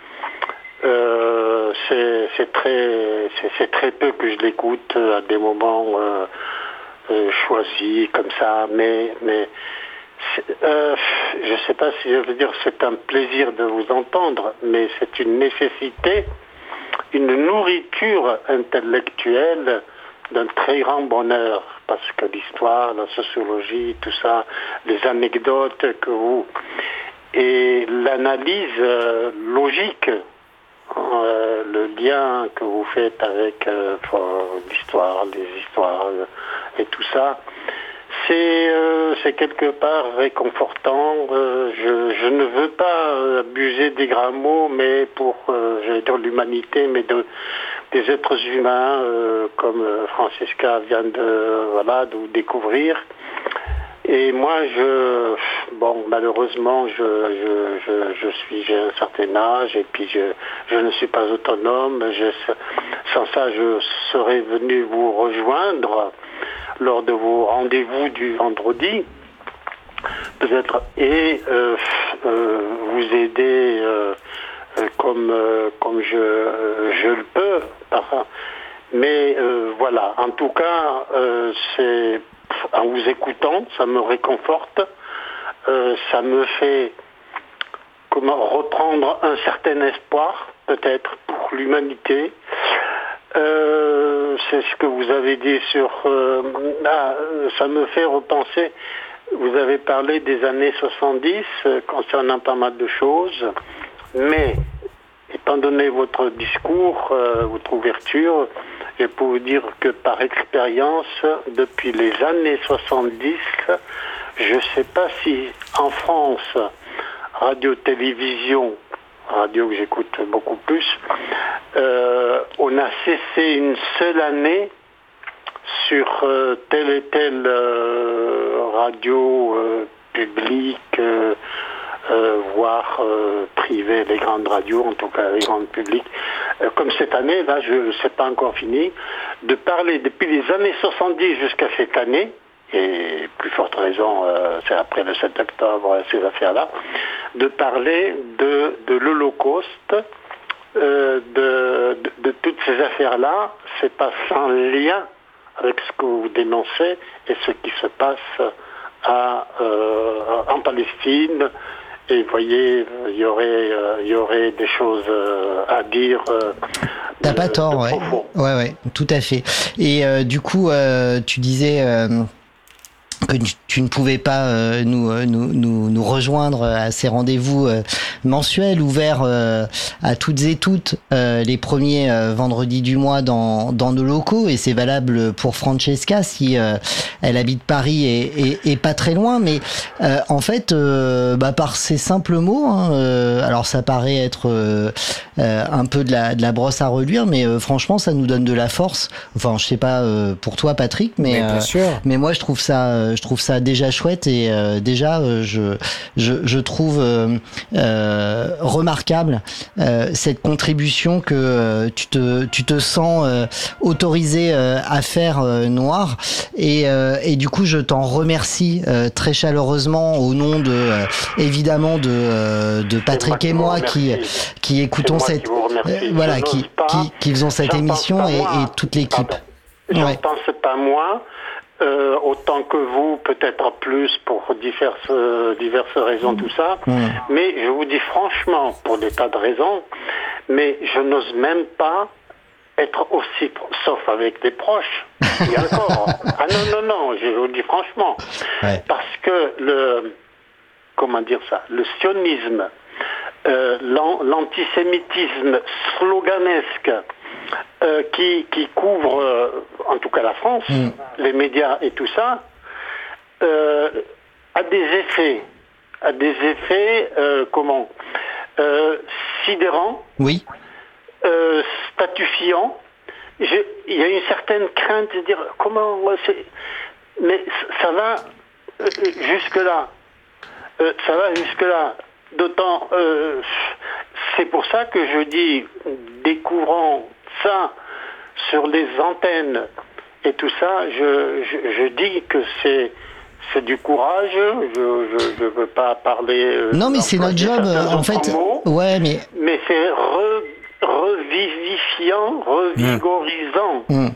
euh, c'est c'est très, c'est c'est très peu que je l'écoute à des moments euh, euh, choisis comme ça, mais mais euh, je ne sais pas si je veux dire c'est un plaisir de vous entendre, mais c'est une nécessité, une nourriture intellectuelle d'un très grand bonheur, parce que l'histoire, la sociologie, tout ça, les anecdotes que vous et l'analyse euh, logique, euh, le lien que vous faites avec euh, l'histoire, les histoires euh, et tout ça, c'est euh, c'est quelque part réconfortant. Euh, je, je ne veux pas abuser des grands mots, mais pour, euh, j'allais dire l'humanité, mais de, des êtres humains, euh, comme euh, Francesca vient de, voilà, de vous découvrir. Et moi, je, bon, malheureusement, je, je, je, je suis, j'ai un certain âge, et puis je, je ne suis pas autonome. Je, sans ça, je serais venu vous rejoindre lors de vos rendez-vous du vendredi, peut-être, et euh, euh, vous aider euh, comme, euh, comme je, je le peux. Mais euh, voilà, en tout cas, euh, c'est en vous écoutant, ça me réconforte, euh, ça me fait comment reprendre un certain espoir, peut-être, pour l'humanité. Euh, c'est ce que vous avez dit sur... Euh, ah, ça me fait repenser, vous avez parlé des années soixante-dix euh, concernant pas mal de choses, mais étant donné votre discours, euh, votre ouverture, je peux vous dire que par expérience, depuis les années soixante-dix, je ne sais pas si en France, radio-télévision, radio que j'écoute beaucoup plus, euh, on a cessé une seule année sur euh, telle et telle euh, radio euh, publique, euh, euh, voire euh, privée, les grandes radios, en tout cas les grandes publiques, euh, comme cette année, là, je sais pas encore fini, de parler depuis les années soixante-dix jusqu'à cette année, et plus forte raison, euh, c'est après le sept octobre, ces affaires-là, de parler de, de l'Holocauste, euh, de, de, de toutes ces affaires-là. C'est pas sans lien avec ce que vous dénoncez et ce qui se passe à, euh, en Palestine. Et vous voyez, il y aurait, euh, il y aurait des choses euh, à dire. Euh, T'as pas tort, ouais. ouais, ouais, tout à fait. Et euh, du coup, euh, tu disais euh, que tu ne pouvais pas euh, nous, nous, nous, nous rejoindre à ces rendez-vous euh, mensuels ouverts euh, à toutes et toutes euh, les premiers euh, vendredis du mois dans, dans nos locaux, et c'est valable pour Francesca si euh, elle habite Paris et, et, et pas très loin, mais euh, en fait euh, bah, par ces simples mots, hein, euh, alors ça paraît être euh, euh, un peu de la, de la brosse à reluire, mais euh, franchement ça nous donne de la force. Enfin, je sais pas euh, pour toi Patrick, mais mais, bien euh, sûr. mais moi je trouve ça je trouve ça déjà chouette, et euh, déjà euh, je, je je trouve euh, euh, remarquable euh, cette contribution que euh, tu te tu te sens euh, autorisé euh, à faire, euh, Noir, et euh, et du coup je t'en remercie euh, très chaleureusement au nom de euh, évidemment de euh, de Patrick et moi qui qui écoutons cette euh, voilà qui, qui qui faisons cette émission, et, et toute l'équipe. Je ouais. ne pense pas moi. Euh, autant que vous, peut-être plus pour diverses, euh, diverses raisons, tout ça. Mmh. Mais je vous dis franchement, pour des tas de raisons, mais je n'ose même pas être aussi, sauf avec des proches, et encore. Ah non, non, non, je vous dis franchement. Ouais. Parce que le, comment dire ça, le sionisme, euh, l'antisémitisme sloganesque, Euh, qui, qui couvre, euh, en tout cas la France, mmh. les médias et tout ça, euh, a des effets, a des effets, euh, comment, euh, sidérants, oui. euh, statufiants. Il y a une certaine crainte de dire comment, c'est, mais ça va euh, jusque-là, euh, ça va jusque-là. D'autant, euh, c'est pour ça que je dis, découvrant ça sur les antennes et tout ça, je, je, je dis que c'est c'est du courage. Je ne veux pas parler. Euh, non, mais c'est notre job, en fait. Mots, ouais, mais mais c'est re, revivifiant, revigorisant. Mmh.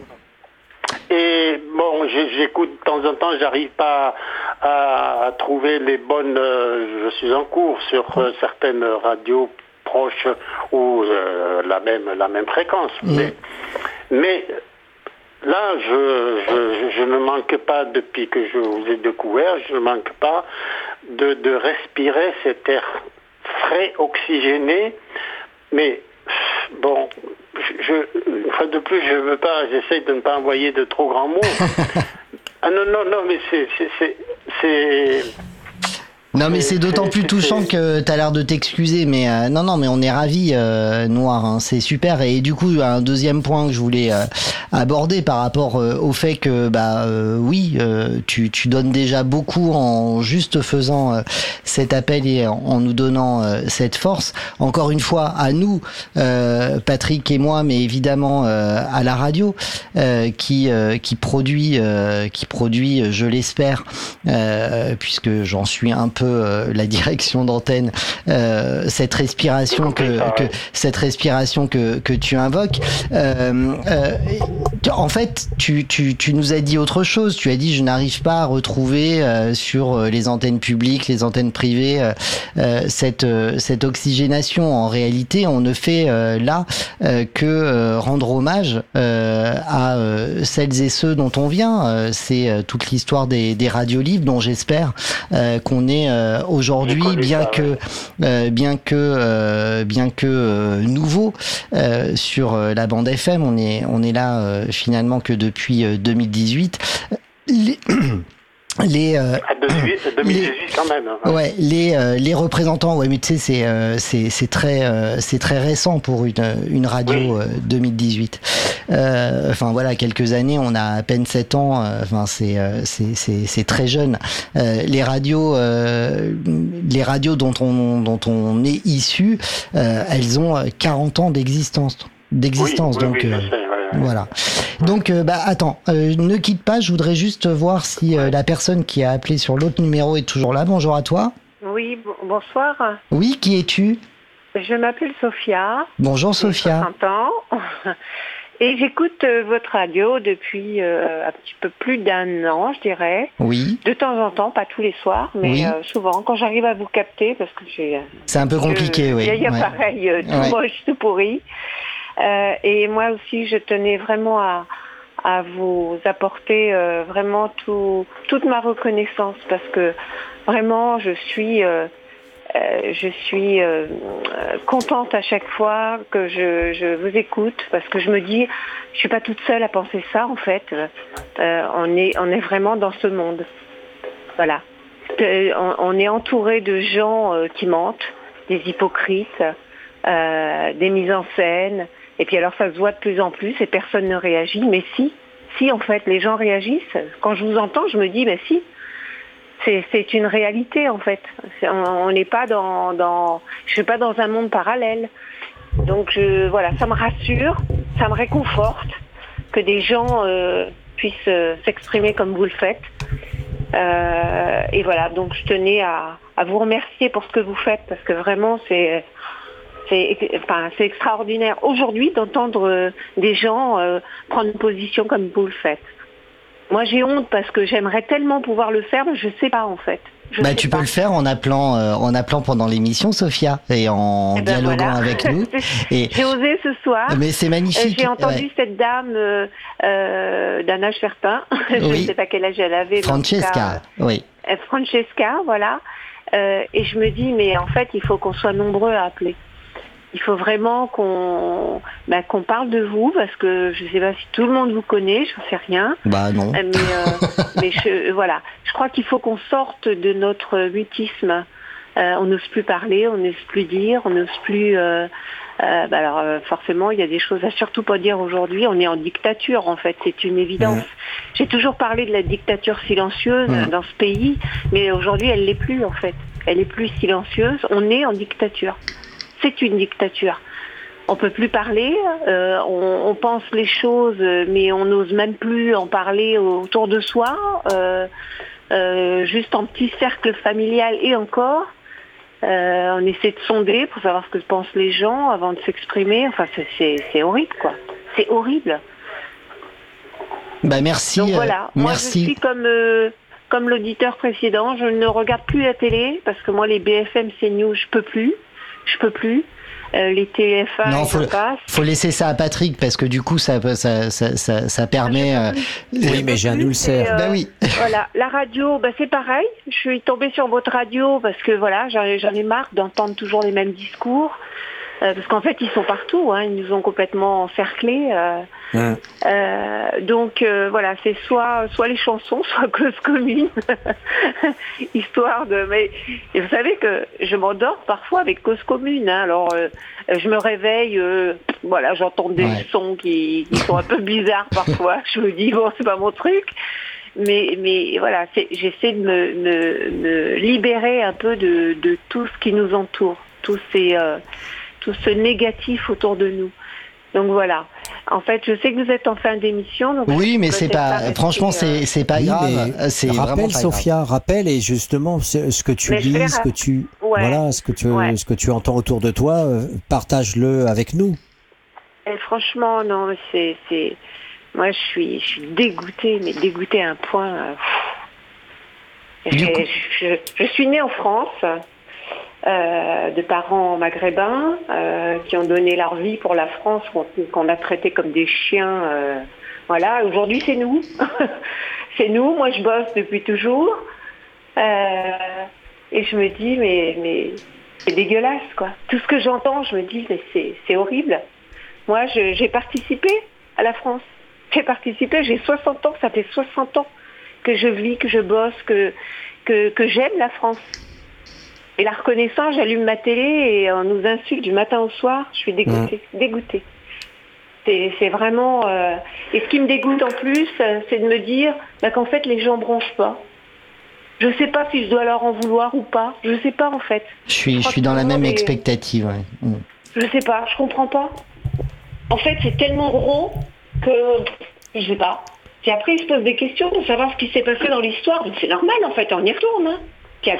Et bon, j'écoute de temps en temps, j'arrive pas à, à trouver les bonnes. Euh, je suis en cours sur euh, certaines radios proches ou euh, la même la même fréquence. Mmh. Mais, mais là, je, je je ne manque pas, depuis que je vous ai découvert, je ne manque pas de de respirer cet air frais, oxygéné. Mais bon, je, une fois de plus, je veux pas, j'essaie de ne pas envoyer de trop grands mots. Ah non, non, non, mais c'est, c'est, c'est, c'est... Non, mais c'est d'autant plus touchant que t'as l'air de t'excuser, mais euh, non, non, mais on est ravis, euh, Noir, hein, c'est super. Et du coup, un deuxième point que je voulais euh, aborder par rapport euh, au fait que, bah, euh, oui, euh, tu, tu donnes déjà beaucoup en juste faisant euh, cet appel et en, en nous donnant euh, cette force. Encore une fois, à nous, euh, Patrick et moi, mais évidemment euh, à la radio, euh, qui euh, qui produit, euh, qui produit, je l'espère, euh, puisque j'en suis un peu peu euh, la direction d'antenne, euh, cette respiration que, que cette respiration que que tu invoques. Euh, euh, en fait, tu tu tu nous as dit autre chose. Tu as dit je n'arrive pas à retrouver euh, sur les antennes publiques, les antennes privées, euh, euh, cette euh, cette oxygénation. En réalité, on ne fait euh, là euh, que euh, rendre hommage euh, à euh, celles et ceux dont on vient. Euh, c'est euh, toute l'histoire des des radios libres, dont j'espère euh, qu'on est euh, aujourd'hui, bien que euh, bien que euh, bien que euh, nouveau euh, sur euh, la bande F M. On est on est là euh, finalement que depuis euh, deux mille dix-huit. Les les euh, deux mille dix-huit les, quand même. Hein. Ouais, les euh, les représentants. Ouais, mais tu sais, c'est euh, c'est c'est très euh, c'est très récent pour une une radio oui. euh, deux mille dix-huit. Euh, enfin voilà, quelques années, on a à peine sept ans. Euh, enfin c'est euh, c'est c'est c'est très jeune. Euh, les radios euh, les radios dont on dont on est issu, euh, elles ont quarante ans d'existence d'existence. Oui, oui, donc oui, euh, je sais, ouais. Voilà. Donc, euh, bah attends, euh, ne quitte pas. Je voudrais juste voir si euh, la personne qui a appelé sur l'autre numéro est toujours là. Bonjour à toi. Oui, b- bonsoir. Oui, qui es-tu ? Je m'appelle Sophia. Bonjour Sophia. J'ai soixante ans. Et j'écoute euh, votre radio depuis euh, un petit peu plus d'un an, je dirais. Oui. De temps en temps, pas tous les soirs, mais Oui. euh, souvent, quand j'arrive à vous capter, parce que j'ai... C'est un peu compliqué, je, oui. Il y a Ouais. pareil, euh, tout Ouais. moche, tout pourri. Euh, et moi aussi, je tenais vraiment à, à vous apporter euh, vraiment tout, toute ma reconnaissance, parce que vraiment, je suis... Euh, Euh, je suis euh, contente à chaque fois que je, je vous écoute, parce que je me dis, je suis pas toute seule à penser ça en fait. Euh, on est on est vraiment dans ce monde. Voilà. Euh, on, on est entouré de gens euh, qui mentent, des hypocrites, euh, des mises en scène. Et puis alors ça se voit de plus en plus et personne ne réagit. Mais si, si en fait les gens réagissent. Quand je vous entends, je me dis, mais si. C'est, c'est une réalité en fait. C'est, on n'est pas dans, dans, je suis pas dans un monde parallèle. Donc je, voilà, ça me rassure, ça me réconforte que des gens euh, puissent euh, s'exprimer comme vous le faites. Euh, et voilà, donc je tenais à, à vous remercier pour ce que vous faites, parce que vraiment c'est, c'est, enfin, c'est extraordinaire aujourd'hui d'entendre euh, des gens euh, prendre une position comme vous le faites. Moi, j'ai honte parce que j'aimerais tellement pouvoir le faire, mais je sais pas en fait. Je bah, tu pas. peux le faire en appelant, euh, en appelant pendant l'émission, Sophia, et en Eh ben dialoguant voilà. avec nous. Et... J'ai osé ce soir. Mais c'est magnifique. J'ai entendu ouais. cette dame euh, euh, d'un âge certain. Je ne Oui. sais pas quel âge elle avait. Francesca, mais en tout cas, oui. euh, Francesca, voilà. Euh, et je me dis, mais en fait, il faut qu'on soit nombreux à appeler. Il faut vraiment qu'on, bah, qu'on parle de vous, parce que je ne sais pas si tout le monde vous connaît, je ne sais rien. Bah non. Mais, euh, mais je, voilà, je crois qu'il faut qu'on sorte de notre mutisme. Euh, on n'ose plus parler, on n'ose plus dire, on n'ose plus... Euh, euh, bah alors euh, forcément, il y a des choses à surtout pas dire aujourd'hui. On est en dictature, en fait, c'est une évidence. Mmh. J'ai toujours parlé de la dictature silencieuse mmh. dans ce pays, mais aujourd'hui, elle l'est plus, en fait. Elle est plus silencieuse. On est en dictature. C'est une dictature. On peut plus parler, euh, on, on pense les choses, mais on n'ose même plus en parler autour de soi, euh, euh, juste en petit cercle familial et encore. Euh, on essaie de sonder pour savoir ce que pensent les gens avant de s'exprimer. Enfin, c'est, c'est, c'est horrible, quoi. C'est horrible. Bah merci. Donc voilà, euh, moi merci. je suis comme... Euh, comme l'auditeur précédent, je ne regarde plus la télé, parce que moi les B F M, CNews, je peux plus. Je peux plus. Euh, les T F un, non, faut, passe. faut laisser ça à Patrick, parce que du coup, ça, ça, ça, ça, ça permet. Euh... Oui, mais j'ai un ulcère. Euh, bah oui. Voilà, la radio, bah c'est pareil. Je suis tombée sur votre radio parce que voilà, j'en, j'en ai marre d'entendre toujours les mêmes discours. Euh, parce qu'en fait, ils sont partout. Hein, ils nous ont complètement encerclés. Euh, mmh. euh, donc euh, voilà, c'est soit soit les chansons, soit Cause Commune, histoire de. Mais et vous savez que je m'endors parfois avec Cause Commune. Hein, alors euh, je me réveille, euh, voilà, j'entends des ouais. sons qui, qui sont un peu bizarres parfois. Je me dis bon, c'est pas mon truc. Mais mais voilà, c'est, j'essaie de me, me, me libérer un peu de, de tout ce qui nous entoure, tous ces euh, tout ce négatif autour de nous. Donc voilà. En fait, je sais que vous êtes en fin d'émission. Donc oui, mais c'est pas. pas franchement, c'est c'est pas Oui, grave. mais C'est rappelle, vraiment pas Sophia, grave. rappelle et justement ce, ce que tu Mais je lis, vais ce ra- que tu, Ouais. voilà, ce que tu, Ouais. ce que tu entends autour de toi, euh, partage-le avec nous. Et franchement, non, mais c'est, c'est, moi, je suis, je suis dégoûtée, mais dégoûtée à un point. euh, pff. Du J'ai- coup- je, je suis née en France, euh, de parents maghrébins euh, qui ont donné leur vie pour la France, qu'on, qu'on a traité comme des chiens. euh, voilà, aujourd'hui, c'est nous. C'est nous. Moi, je bosse depuis toujours. Euh, et je me dis, mais, mais c'est dégueulasse, quoi. Tout ce que j'entends, je me dis, mais c'est, c'est horrible. Moi, je- j'ai participé à la France. J'ai participé, j'ai soixante ans, ça fait soixante ans que je vis, que je bosse, que, que, que j'aime la France. Et la reconnaissance, j'allume ma télé et on nous insulte du matin au soir, je suis dégoûtée, dégoûtée. C'est, c'est vraiment... euh, Et ce qui me dégoûte en plus, euh, c'est de me dire bah, qu'en fait, les gens bronchent pas. Je sais pas si je dois leur en vouloir ou pas. Je sais pas, en fait. Je suis, je crois suis que dans la tout le même monde est- expectative. Ouais. Mm. Je sais pas, je comprends pas. En fait, c'est tellement rond que je sais pas. Puis après, ils se posent des questions pour savoir ce qui s'est passé dans l'histoire. Donc c'est normal, en fait, on y retourne. Hein.